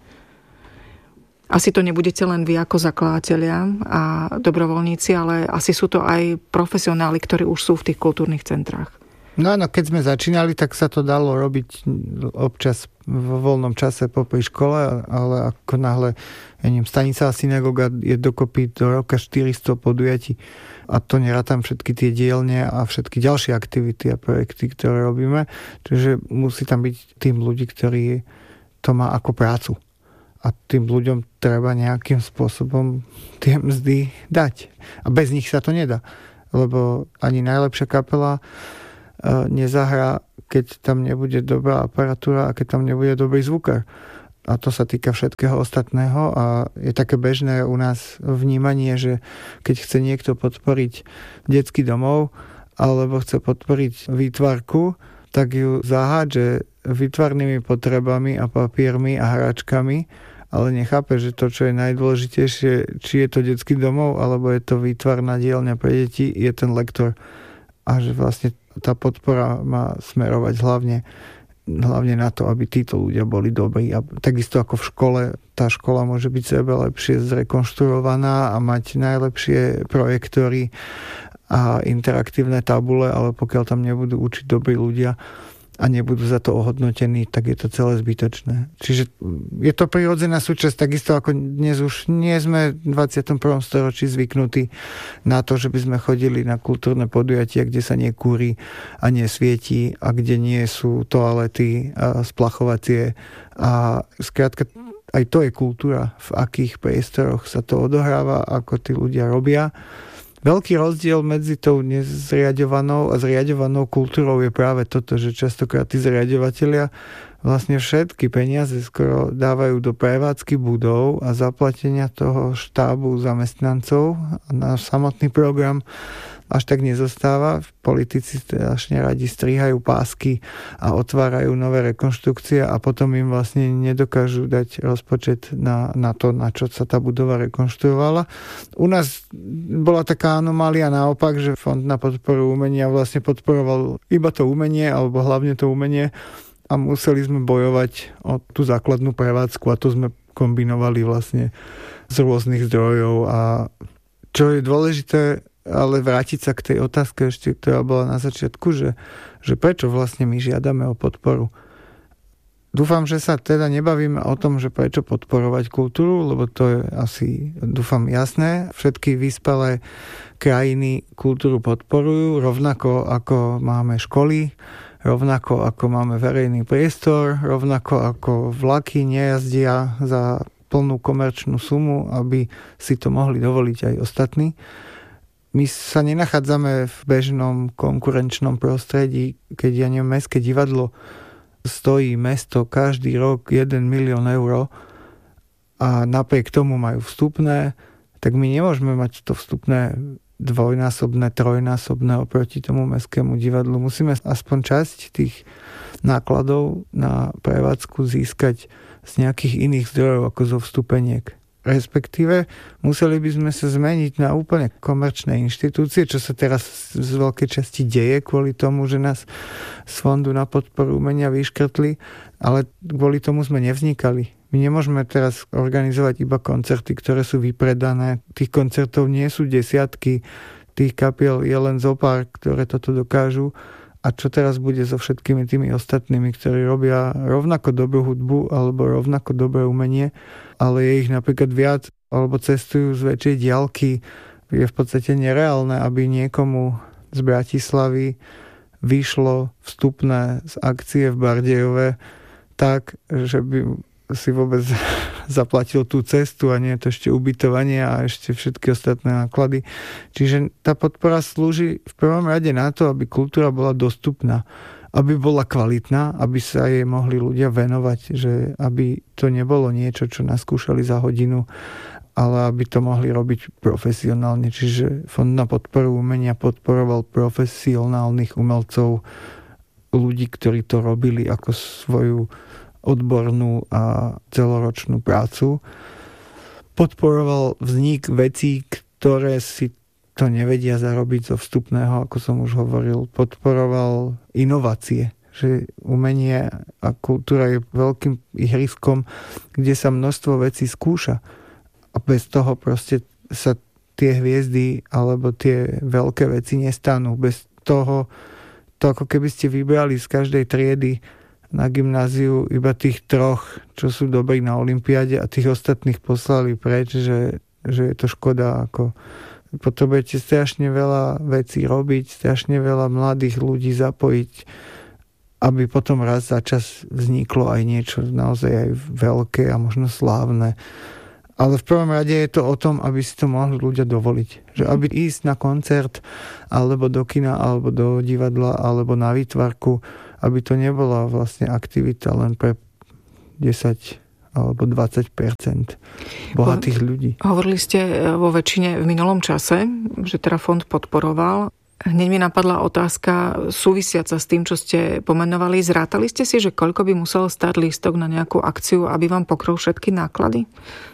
Asi to nebudete len vy ako zakladatelia a dobrovoľníci, ale asi sú to aj profesionáli, ktorí už sú v tých kultúrnych centrách. No áno, keď sme začínali, tak sa to dalo robiť občas vo voľnom čase popri škole, ale ako náhle, stanica a synagoga je dokopy do roka 400 podujatí a to nerátam všetky tie dielne a všetky ďalšie aktivity a projekty, ktoré robíme. Čiže musí tam byť tým ľudí, ktorí to má ako prácu. A tým ľuďom treba nejakým spôsobom tie mzdy dať. A bez nich sa to nedá. Lebo ani najlepšia kapela nezahrá, keď tam nebude dobrá aparatúra a keď tam nebude dobrý zvukár. A to sa týka všetkého ostatného a je také bežné u nás vnímanie, že keď chce niekto podporiť detský domov alebo chce podporiť výtvarku, tak ju zahádže výtvarnými potrebami a papiermi a hračkami, ale nechápe, že to, čo je najdôležitejšie, či je to detský domov alebo je to výtvarná dielňa pre deti, je ten lektor. A že vlastne tá podpora má smerovať hlavne na to, aby títo ľudia boli dobrí. A takisto ako v škole, tá škola môže byť sebe lepšie zrekonštruovaná a mať najlepšie projektory a interaktívne tabule, ale pokiaľ tam nebudú učiť dobrí ľudia a nebudú za to ohodnotení, tak je to celé zbytočné. Čiže je to prirodzená súčasť, takisto ako dnes už nie sme v 21. storočí zvyknutí na to, že by sme chodili na kultúrne podujatia, kde sa nekúri a nesvietí a kde nie sú toalety a splachovacie. A skrátka aj to je kultúra, v akých priestoroch sa to odohráva, ako tí ľudia robia. Veľký rozdiel medzi tou nezriaďovanou a zriaďovanou kultúrou je práve toto, že častokrát tí zriaďovatelia vlastne všetky peniaze skoro dávajú do prevádzky budov a zaplatenia toho štábu zamestnancov na samotný program až tak nezostáva. Politici strašne radi strihajú pásky a otvárajú nové rekonštrukcie a potom im vlastne nedokážu dať rozpočet na to, na čo sa tá budova rekonštruovala. U nás bola taká anomália naopak, že Fond na podporu umenia vlastne podporoval iba to umenie, alebo hlavne to umenie a museli sme bojovať o tú základnú prevádzku a to sme kombinovali vlastne z rôznych zdrojov. A čo je dôležité, ale vrátiť sa k tej otázke ešte, ktorá bola na začiatku, že prečo vlastne my žiadame o podporu. Dúfam, že sa teda nebavíme o tom, že prečo podporovať kultúru, lebo to je asi, dúfam, jasné. Všetky vyspelé krajiny kultúru podporujú, rovnako ako máme školy, rovnako ako máme verejný priestor, rovnako ako vlaky nejazdia za plnú komerčnú sumu, aby si to mohli dovoliť aj ostatní. My sa nenachádzame v bežnom konkurenčnom prostredí, keď mestské divadlo stojí mesto každý rok 1 milión eur a napriek tomu majú vstupné, tak my nemôžeme mať to vstupné dvojnásobné, trojnásobné oproti tomu mestskému divadlu. Musíme aspoň časť tých nákladov na prevádzku získať z nejakých iných zdrojov ako zo vstupeniek. Respektíve museli by sme sa zmeniť na úplne komerčné inštitúcie, čo sa teraz z veľkej časti deje kvôli tomu, že nás z Fondu na podporu umenia vyškrtli, ale kvôli tomu sme nevznikali. My nemôžeme teraz organizovať iba koncerty, ktoré sú vypredané. Tých koncertov nie sú desiatky, tých kapiel je len zopár, ktoré toto dokážu. A čo teraz bude so všetkými tými ostatnými, ktorí robia rovnako dobrú hudbu alebo rovnako dobré umenie, ale je ich napríklad viac alebo cestujú z väčšej diaľky. Je v podstate nereálne, aby niekomu z Bratislavy vyšlo vstupné z akcie v Bardejove tak, že by si vôbec zaplatil tú cestu a nie to ešte ubytovanie a ešte všetky ostatné náklady. Čiže tá podpora slúži v prvom rade na to, aby kultúra bola dostupná, aby bola kvalitná, aby sa jej mohli ľudia venovať, že aby to nebolo niečo, čo naskúšali za hodinu, ale aby to mohli robiť profesionálne. Čiže Fond na podporu umenia podporoval profesionálnych umelcov, ľudí, ktorí to robili ako svoju odbornú a celoročnú prácu. Podporoval vznik vecí, ktoré si to nevedia zarobiť zo vstupného, ako som už hovoril. Podporoval inovácie, že umenie a kultúra je veľkým ihriskom, kde sa množstvo vecí skúša. A bez toho proste sa tie hviezdy alebo tie veľké veci nestanú. Bez toho to ako keby ste vybrali z každej triedy na gymnáziu iba tých 3, čo sú dobrí na olympiáde a tých ostatných poslali preč, že je to škoda. Ako potrebujete strašne veľa vecí robiť, strašne veľa mladých ľudí zapojiť, aby potom raz za čas vzniklo aj niečo naozaj aj veľké a možno slávne. Ale v prvom rade je to o tom, aby si to mohli ľudia dovoliť. Že aby ísť na koncert, alebo do kina, alebo do divadla, alebo na výtvarku, aby to nebola vlastne aktivita len pre 10 alebo 20% bohatých ľudí. Hovorili ste vo väčšine v minulom čase, že teda fond podporoval. Hneď mi napadla otázka súvisiaca s tým, čo ste pomenovali. Zrátali ste si, že koľko by musel stáť lístok na nejakú akciu, aby vám pokryl všetky náklady?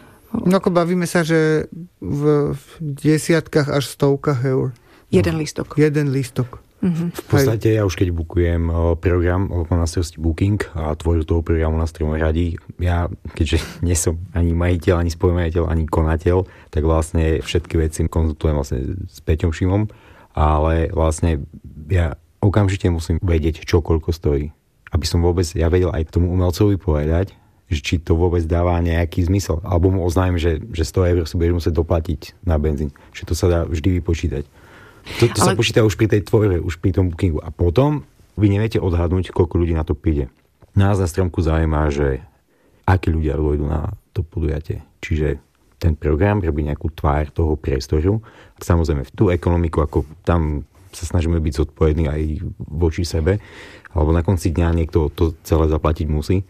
No ako bavíme sa, že v desiatkách až 100 eur. Jeden lístok. Jeden lístok. V podstate ja už keď bukujem program, mám na starosti booking a tvorbu toho programu na Stromoradi, ja keďže nie som ani majiteľ, ani spolumajiteľ, ani konateľ, tak vlastne všetky veci konzultujem vlastne s Peťom Šimom, ale vlastne ja okamžite musím vedieť, čo koľko stojí. Aby som vôbec, ja vedel aj tomu umelcovi povedať, že či to vôbec dáva nejaký zmysel. Alebo mu oznámim, že 100 eur si budeš musieť doplatiť na benzín. Že to sa dá vždy vypočítať. To sa počíta už pri tej tvorbe, už pri tom bookingu. A potom vy neviete odhadnúť, koľko ľudí na to príde. Nás na Stromku zaujíma, že akí ľudia dôjdu na to podujatie. Čiže ten program robí nejakú tvár toho priestoru. Samozrejme, v tú ekonomiku, ako tam sa snažíme byť zodpovední aj voči sebe, alebo na konci dňa niekto to celé zaplatiť musí.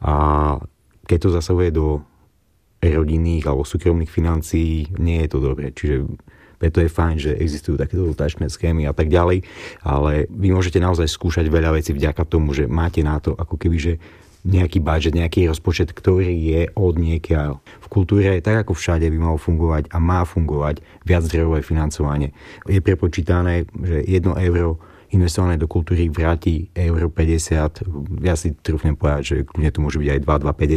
A keď to zasahuje do rodinných alebo súkromných financií, nie je to dobré. Čiže preto je fajn, že existujú takéto dotačné schémy a tak ďalej, ale vy môžete naozaj skúšať veľa vecí vďaka tomu, že máte na to ako keby, že nejaký budget, nejaký rozpočet, ktorý je od niekiaľ. V kultúre, tak ako všade, by malo fungovať a má fungovať viaczdrojové financovanie. Je prepočítané, že 1 euro investované do kultúry vráti euro 50. Ja si trúfnem povedať, že kľudne to môže byť aj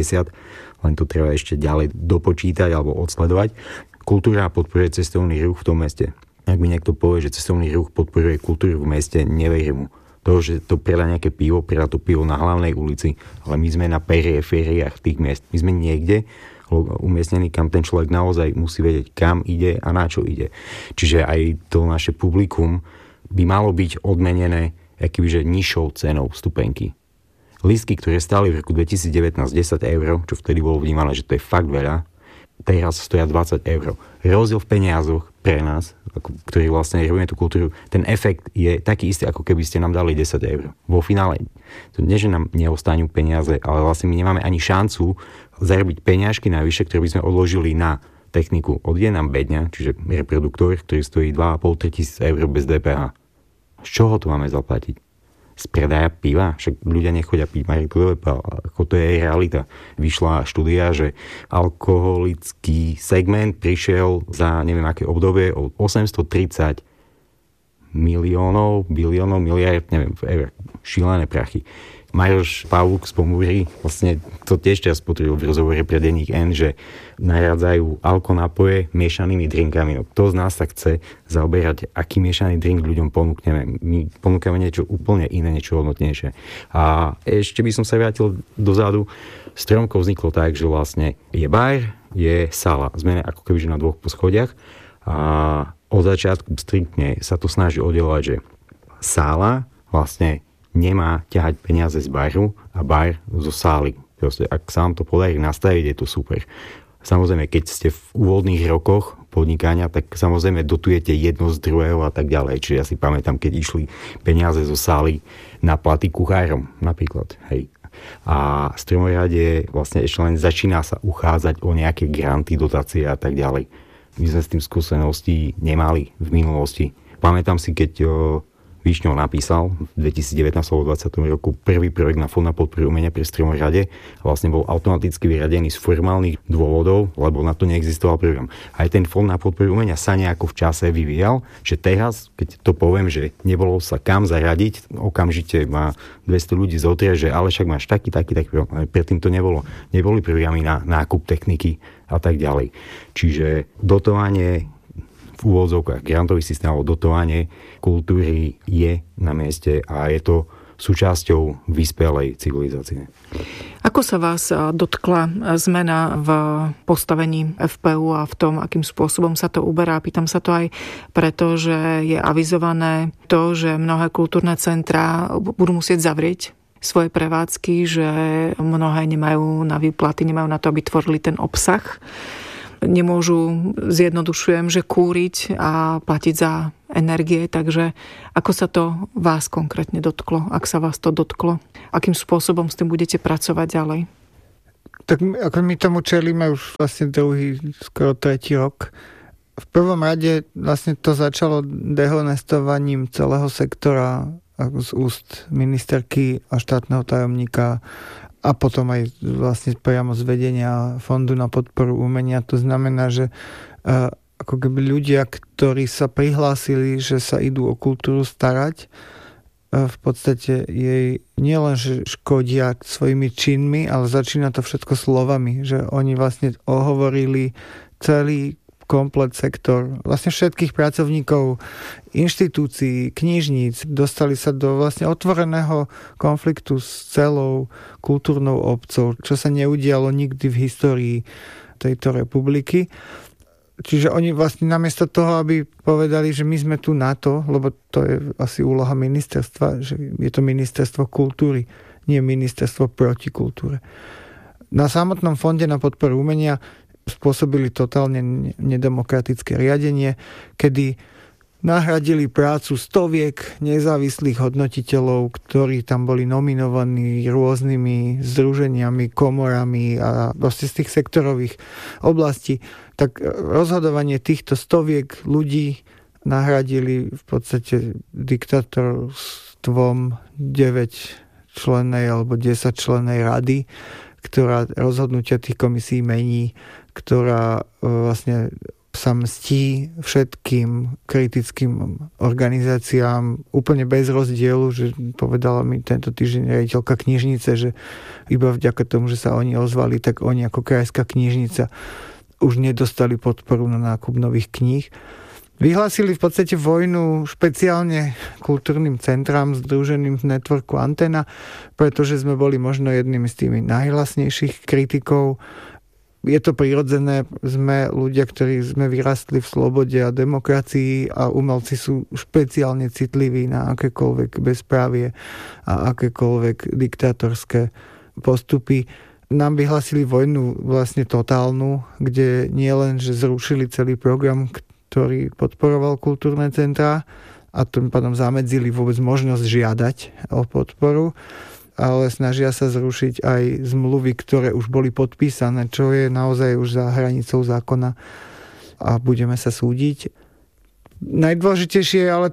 2,50, len to treba ešte ďalej dopočítať alebo odsledovať. Kultúra podporuje cestovný ruch v tom meste. Ak mi niekto povie, že cestovný ruch podporuje kultúru v meste, neverím mu. To, že to predá nejaké pivo, predá to pivo na hlavnej ulici, ale my sme na perifériách tých miest. My sme niekde umiestnení, kam ten človek naozaj musí vedieť, kam ide a na čo ide. Čiže aj to naše publikum by malo byť odmenené akýbyže nižšou cenou vstupenky. Lístky, ktoré stáli v roku 2019 10 eur, čo vtedy bolo vnímané, že to je fakt veľa, teraz stoja 20 eur. Rozdiel v peniazoch pre nás, ktorí vlastne robíme tú kultúru, ten efekt je taký istý, ako keby ste nám dali 10 eur. Vo finále to nie, že nám neostanú peniaze, ale vlastne my nemáme ani šancu zarobiť peňažky navyše, ktoré by sme odložili na techniku. Odjde nám bedňa, čiže reproduktor, ktorý stojí 2,5-3 tisíc eur bez DPH. Z čoho to máme zaplatiť? Z predaja piva? Však ľudia nechodia piť Marikové, ako to je realita. Vyšla štúdia, že alkoholický segment prišiel za neviem aké obdobie o 830 miliónov, biliónov, miliard, neviem, šílené prachy. Maroš Pavúk z Pomúry vlastne to tiež teraz potvrdil v rozhovore pre denník N, že naradzajú alkonápoje miešanými drinkami. No, kto z nás sa chce zaoberať, aký miešaný drink ľuďom ponúkneme? My ponúkame niečo úplne iné, niečo hodnotnejšie. A ešte by som sa vrátil dozadu. Stromko vzniklo tak, že vlastne je bar, je sála. Sme ako keby na 2 poschodiach a od začiatku striktne sa to snaží oddelovať, že sála vlastne nemá ťahať peniaze z baru a bar zo sály. Proste, ak sa vám to podarí nastaviť, je to super. Samozrejme, keď ste v úvodných rokoch podnikania, tak samozrejme dotujete jedno z druhého a tak ďalej. Čiže ja si pamätám, keď išli peniaze zo sály na platy kuchárom napríklad. Hej. A Stromorade vlastne ešte len začína sa uchádzať o nejaké granty, dotácie a tak ďalej. My sme s tým skúsenosti nemali v minulosti. Pamätám si, keď Višňov napísal v 2019 alebo 2020 roku prvý projekt na fond na podporu umenia pri Stromorade a vlastne bol automaticky vyradený z formálnych dôvodov, lebo na to neexistoval program. Aj ten fond na podporu umenia sa nejako v čase vyvíjal, že teraz, keď to poviem, že nebolo sa kam zaradiť, okamžite má 200 ľudí zotria, že ale však máš taký program. Ale predtým to nebolo. Neboli programy na nákup techniky a tak ďalej. Čiže dotovanie v úvodzovkách grantový systém alebo dotovanie kultúry je na mieste a je to súčasťou vyspelej civilizácie. Ako sa vás dotkla zmena v postavení FPU a v tom, akým spôsobom sa to uberá? Pýtam sa to aj preto, že je avizované to, že mnohé kultúrne centrá budú musieť zavrieť svoje prevádzky, že mnohé nemajú na výplaty, nemajú na to, aby tvorili ten obsah. Nemôžu, zjednodušujem, že kúriť a platiť za energie, takže ako sa to vás konkrétne dotklo, ak sa vás to dotklo? Akým spôsobom s tým budete pracovať ďalej? Tak ako my tomu čelíme už vlastne druhý, skoro tretí rok. V prvom rade vlastne to začalo dehonestovaním celého sektora z úst ministerky a štátneho tajomníka a potom aj vlastne priamo z vedenia Fondu na podporu umenia. To znamená, že ako keby ľudia, ktorí sa prihlásili, že sa idú o kultúru starať, v podstate jej nielen, že škodia svojimi činmi, ale začína to všetko slovami, že oni vlastne ohovorili celý komplet sektor, vlastne všetkých pracovníkov inštitúcií, knižníc, dostali sa do vlastne otvoreného konfliktu s celou kultúrnou obcou, čo sa neudialo nikdy v histórii tejto republiky. Čiže oni vlastne namiesto toho, aby povedali, že my sme tu na to, lebo to je asi úloha ministerstva, že je to ministerstvo kultúry, nie ministerstvo proti kultúre. Na samotnom Fonde na podporu umenia spôsobili totálne nedemokratické riadenie, kedy nahradili prácu stoviek nezávislých hodnotiteľov, ktorí tam boli nominovaní rôznymi združeniami, komorami a proste z tých sektorových oblastí. Tak rozhodovanie týchto stoviek ľudí nahradili v podstate diktátorstvom 9-člennej alebo 10-člennej rady, ktorá rozhodnutia tých komisí mení, ktorá vlastne sa mstí všetkým kritickým organizáciám úplne bez rozdielu, že povedala mi tento týždeň riaditeľka knižnice, že iba vďaka tomu, že sa oni ozvali, tak oni ako krajská knižnica už nedostali podporu na nákup nových kníh. Vyhlásili v podstate vojnu špeciálne kultúrnym centrám združeným v networku Antena, pretože sme boli možno jednými z tými najhlasnejších kritikov. Je to prirodzené, sme ľudia, ktorí sme vyrastli v slobode a demokracii a umelci sú špeciálne citliví na akékoľvek bezprávie a akékoľvek diktátorské postupy. Nám vyhlásili vojnu vlastne totálnu, kde nie len, že zrušili celý program, ktorý podporoval kultúrne centrá a tým pádom zamedzili vôbec možnosť žiadať o podporu, ale snažia sa zrušiť aj zmluvy, ktoré už boli podpísané, čo je naozaj už za hranicou zákona a budeme sa súdiť. Najdôležitejšie je ale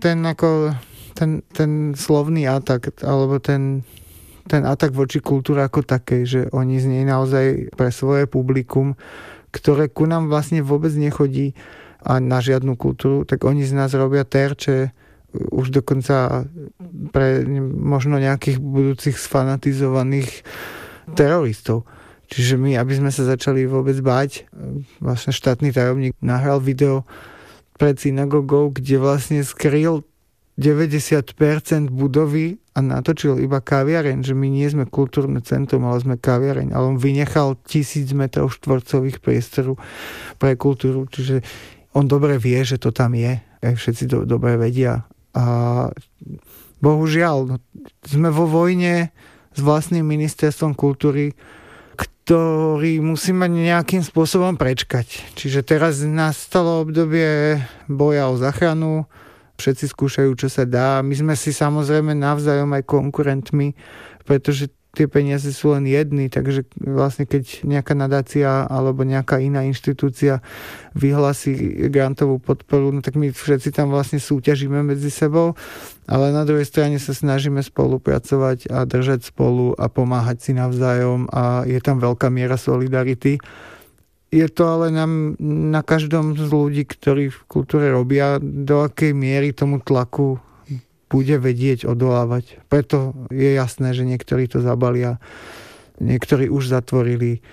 ten slovný atak, alebo ten atak voči kultúre ako takej, že oni z nej naozaj pre svoje publikum, ktoré ku nám vlastne vôbec nechodí a na žiadnu kultúru, tak oni z nás robia terče už dokonca pre možno nejakých budúcich sfanatizovaných teroristov. Čiže my, aby sme sa začali vôbec báť, vlastne štátny tajomník nahral video pred synagogou, kde vlastne skryl 90% budovy a natočil iba kaviareň, že my nie sme kultúrne centrum, ale sme kaviareň, ale on vynechal 1000 metrov štvorcových priestoru pre kultúru, čiže on dobre vie, že to tam je. Aj všetci dobre vedia. A bohužiaľ, sme vo vojne s vlastným ministerstvom kultúry, ktorý musíme nejakým spôsobom prečkať. Čiže teraz nastalo obdobie boja o záchranu, všetci skúšajú, čo sa dá. My sme si samozrejme navzájom aj konkurentmi, pretože tie peniaze sú len jedny, takže vlastne keď nejaká nadácia alebo nejaká iná inštitúcia vyhlási grantovú podporu, no tak my všetci tam vlastne súťažíme medzi sebou, ale na druhej strane sa snažíme spolupracovať a držať spolu a pomáhať si navzájom a je tam veľká miera solidarity. Je to ale na každom z ľudí, ktorí v kultúre robia, do akej miery tomu tlaku bude vedieť odolávať. Preto je jasné, že niektorí to zabalia, niektorí už zatvorili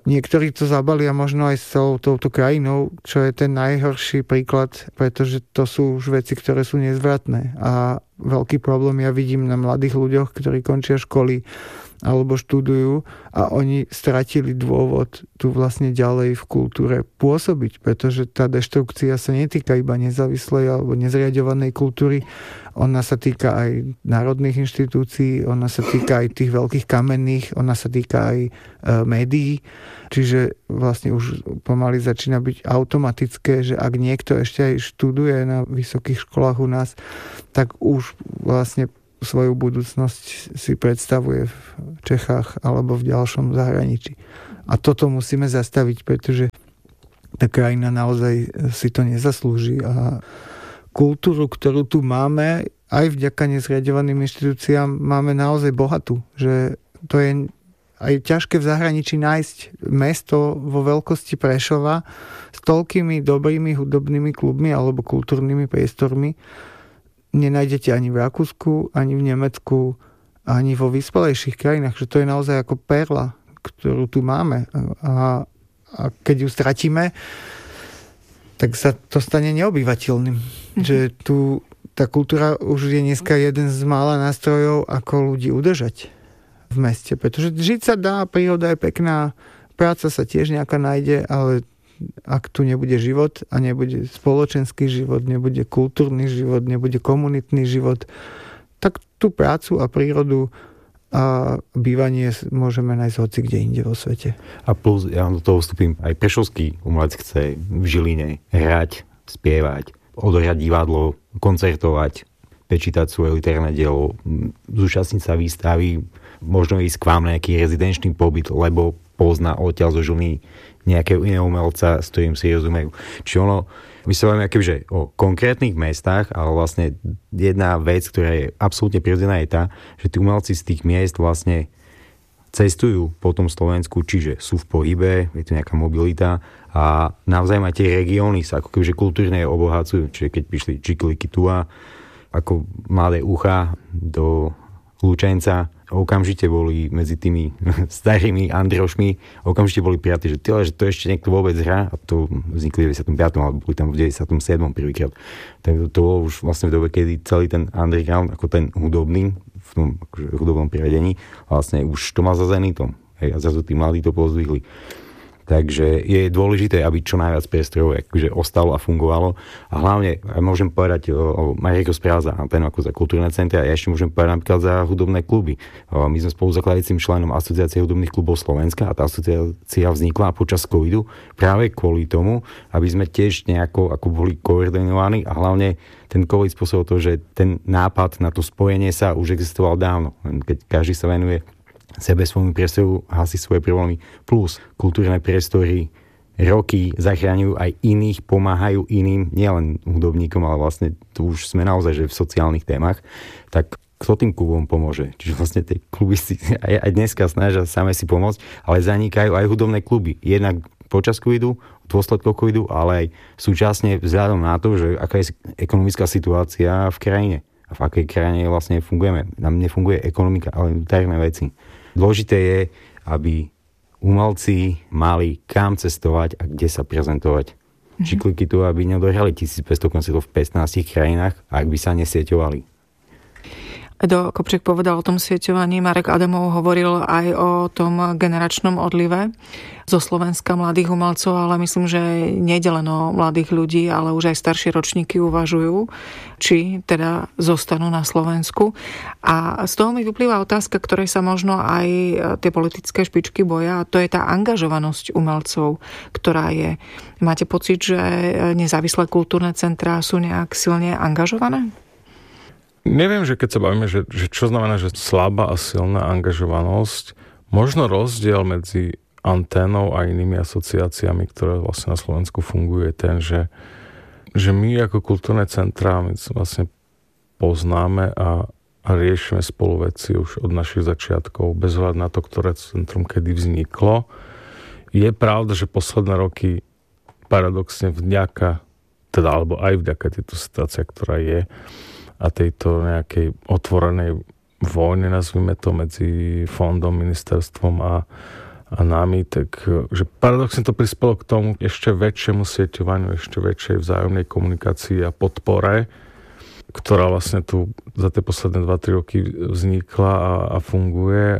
niektorí to zabalia možno aj s celou touto krajinou, čo je ten najhorší príklad, pretože to sú už veci, ktoré sú nezvratné. A veľký problém ja vidím na mladých ľuďoch, ktorí končia školy alebo študujú a oni stratili dôvod tu vlastne ďalej v kultúre pôsobiť, pretože tá deštrukcia sa netýka iba nezávislej alebo nezriaďovanej kultúry, ona sa týka aj národných inštitúcií, ona sa týka aj tých veľkých kamenných, ona sa týka aj médií, čiže vlastne už pomaly začína byť automatické, že ak niekto ešte aj študuje na vysokých školách u nás, tak už vlastne svoju budúcnosť si predstavuje v Čechách alebo v ďalšom zahraničí. A toto musíme zastaviť, pretože tá krajina naozaj si to nezaslúži a kultúru, ktorú tu máme, aj vďaka nezriaďovaným inštitúciám, máme naozaj bohatú. Že to je aj ťažké v zahraničí nájsť mesto vo veľkosti Prešova s toľkými dobrými hudobnými klubmi alebo kultúrnymi priestormi. Nenájdete ani v Rakúsku, ani v Nemecku, ani vo vyspelejších krajinách, že to je naozaj ako perla, ktorú tu máme. A keď ju stratíme, tak sa to stane neobyvateľným. Že tu tá kultúra už je dneska jeden z mála nástrojov, ako ľudí udržať v meste. Pretože žiť sa dá, príroda je pekná, práca sa tiež nejaká nájde, ale ak tu nebude život a nebude spoločenský život, nebude kultúrny život, nebude komunitný život, tak tú prácu a prírodu a bývanie môžeme nájsť hoci kde inde vo svete. A plus, ja do toho vstúpim, aj prešovský umelec chce v Žiline hrať, spievať, odohrať divadlo, koncertovať, prečítať svoje literárne dielo, zúčastniť sa výstavy, možno ísť k vám na nejaký rezidenčný pobyt, lebo pozná odtiaľ zo Žiliny nejakého iného umelca, s ktorým si rozumejú. Čiže ono, my sa bavíme akože o konkrétnych mestách, ale vlastne jedna vec, ktorá je absolútne prirodzená, je tá, že tí umelci z tých miest vlastne cestujú po tom Slovensku, čiže sú v pohybe, je to nejaká mobilita a navzájom aj tie regióny sa ako kebyže kultúrne obohacujú. Čiže keď prišli Čikliky Tua ako mladé ucha do Lučenca, okamžite boli medzi tými starými Androšmi, okamžite boli prijatí, že to ešte niekto vôbec hrá, a to vznikli v 95. alebo boli tam v 97. prvýkrát. Tak to bolo už vlastne v dobe, kedy celý ten underground, ako ten hudobný, v tom akože hudobnom priradení, vlastne už to mal za zenitom. Hej, a zrazu tí mladí to pozdvihli. Takže je dôležité, aby čo najviac priestorov akože ostalo a fungovalo. A hlavne, môžem povedať o Marek rozprával za Anténu ako za kultúrne centra, a ja ešte môžem povedať napríklad za hudobné kluby. My sme spoluzakladajúcim členom Asociácie hudobných klubov Slovenska a tá asociácia vznikla počas covidu práve kvôli tomu, aby sme tiež nejako ako boli koordinovaní a hlavne ten covid spôsobil to, že ten nápad na to spojenie sa už existoval dávno. Keď každý sa venuje sebe svojmu priestoru, hasí svoje problémy, plus kultúrne priestory roky zachraňujú aj iných, pomáhajú iným, nielen hudobníkom, ale vlastne tu už sme naozaj že v sociálnych témach, tak kto tým klubom pomôže? Čiže vlastne tie kluby si aj dneska snažia same si pomôcť, ale zanikajú aj hudobné kluby. Jednak počas covidu, dôsledkov covidu, ale aj súčasne vzhľadom na to, že aká je ekonomická situácia v krajine. A v akej krajine vlastne fungujeme. Nám nefunguje ekonomika, ale tajné veci. Dôležité je, aby umelci mali kam cestovať a kde sa prezentovať. Čikliky tu, aby neodohrali 1500 koncertov v 15 krajinách, ak by sa nesieťovali. Edo Kopček povedal o tom sieťovaní, Marek Adamov hovoril aj o tom generačnom odlive zo Slovenska mladých umelcov, ale myslím, že nejde len o mladých ľudí, ale už aj staršie ročníky uvažujú, či teda zostanú na Slovensku. A z toho mi vyplýva otázka, ktorej sa možno aj tie politické špičky boja, a to je tá angažovanosť umelcov, ktorá je. Máte pocit, že nezávislé kultúrne centrá sú nejak silne angažované? Neviem, že keď sa bavíme, že čo znamená, že slabá a silná angažovanosť, možno rozdiel medzi Anténou a inými asociáciami, ktoré vlastne na Slovensku fungujú, je ten, že my ako kultúrne centrá my vlastne poznáme a riešime spolu veci už od našich začiatkov, bez ohľadu na to, ktoré centrum kedy vzniklo. Je pravda, že posledné roky paradoxne alebo aj vďaka tejto situácii, ktorá je, a tejto nejakej otvorenej vojny, nazvime to, medzi fondom, ministerstvom a nami, tak že paradoxne to prispelo k tomu ešte väčšiemu sieťovaniu, ešte väčšej vzájomnej komunikácii a podpore, ktorá vlastne tu za tie posledné 2-3 roky vznikla a funguje.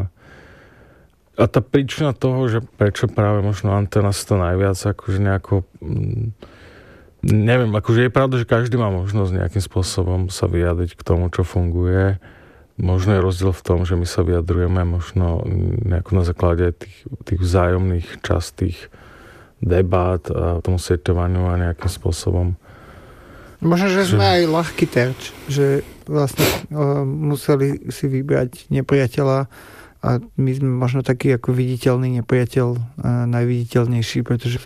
A tá príčina toho, že prečo práve možno Anténa sa to najviac akože nejako neviem, akože je pravda, že každý má možnosť nejakým spôsobom sa vyjadriť k tomu, čo funguje. Možno je rozdiel v tom, že my sa vyjadrujeme možno nejako na základe tých vzájomných častých debát a tomu sieťovaniu a nejakým spôsobom. Možno, že sme aj ľahký terč, že vlastne museli si vybrať nepriateľa a my sme možno taký ako viditeľný nepriateľ, najviditeľnejší, pretože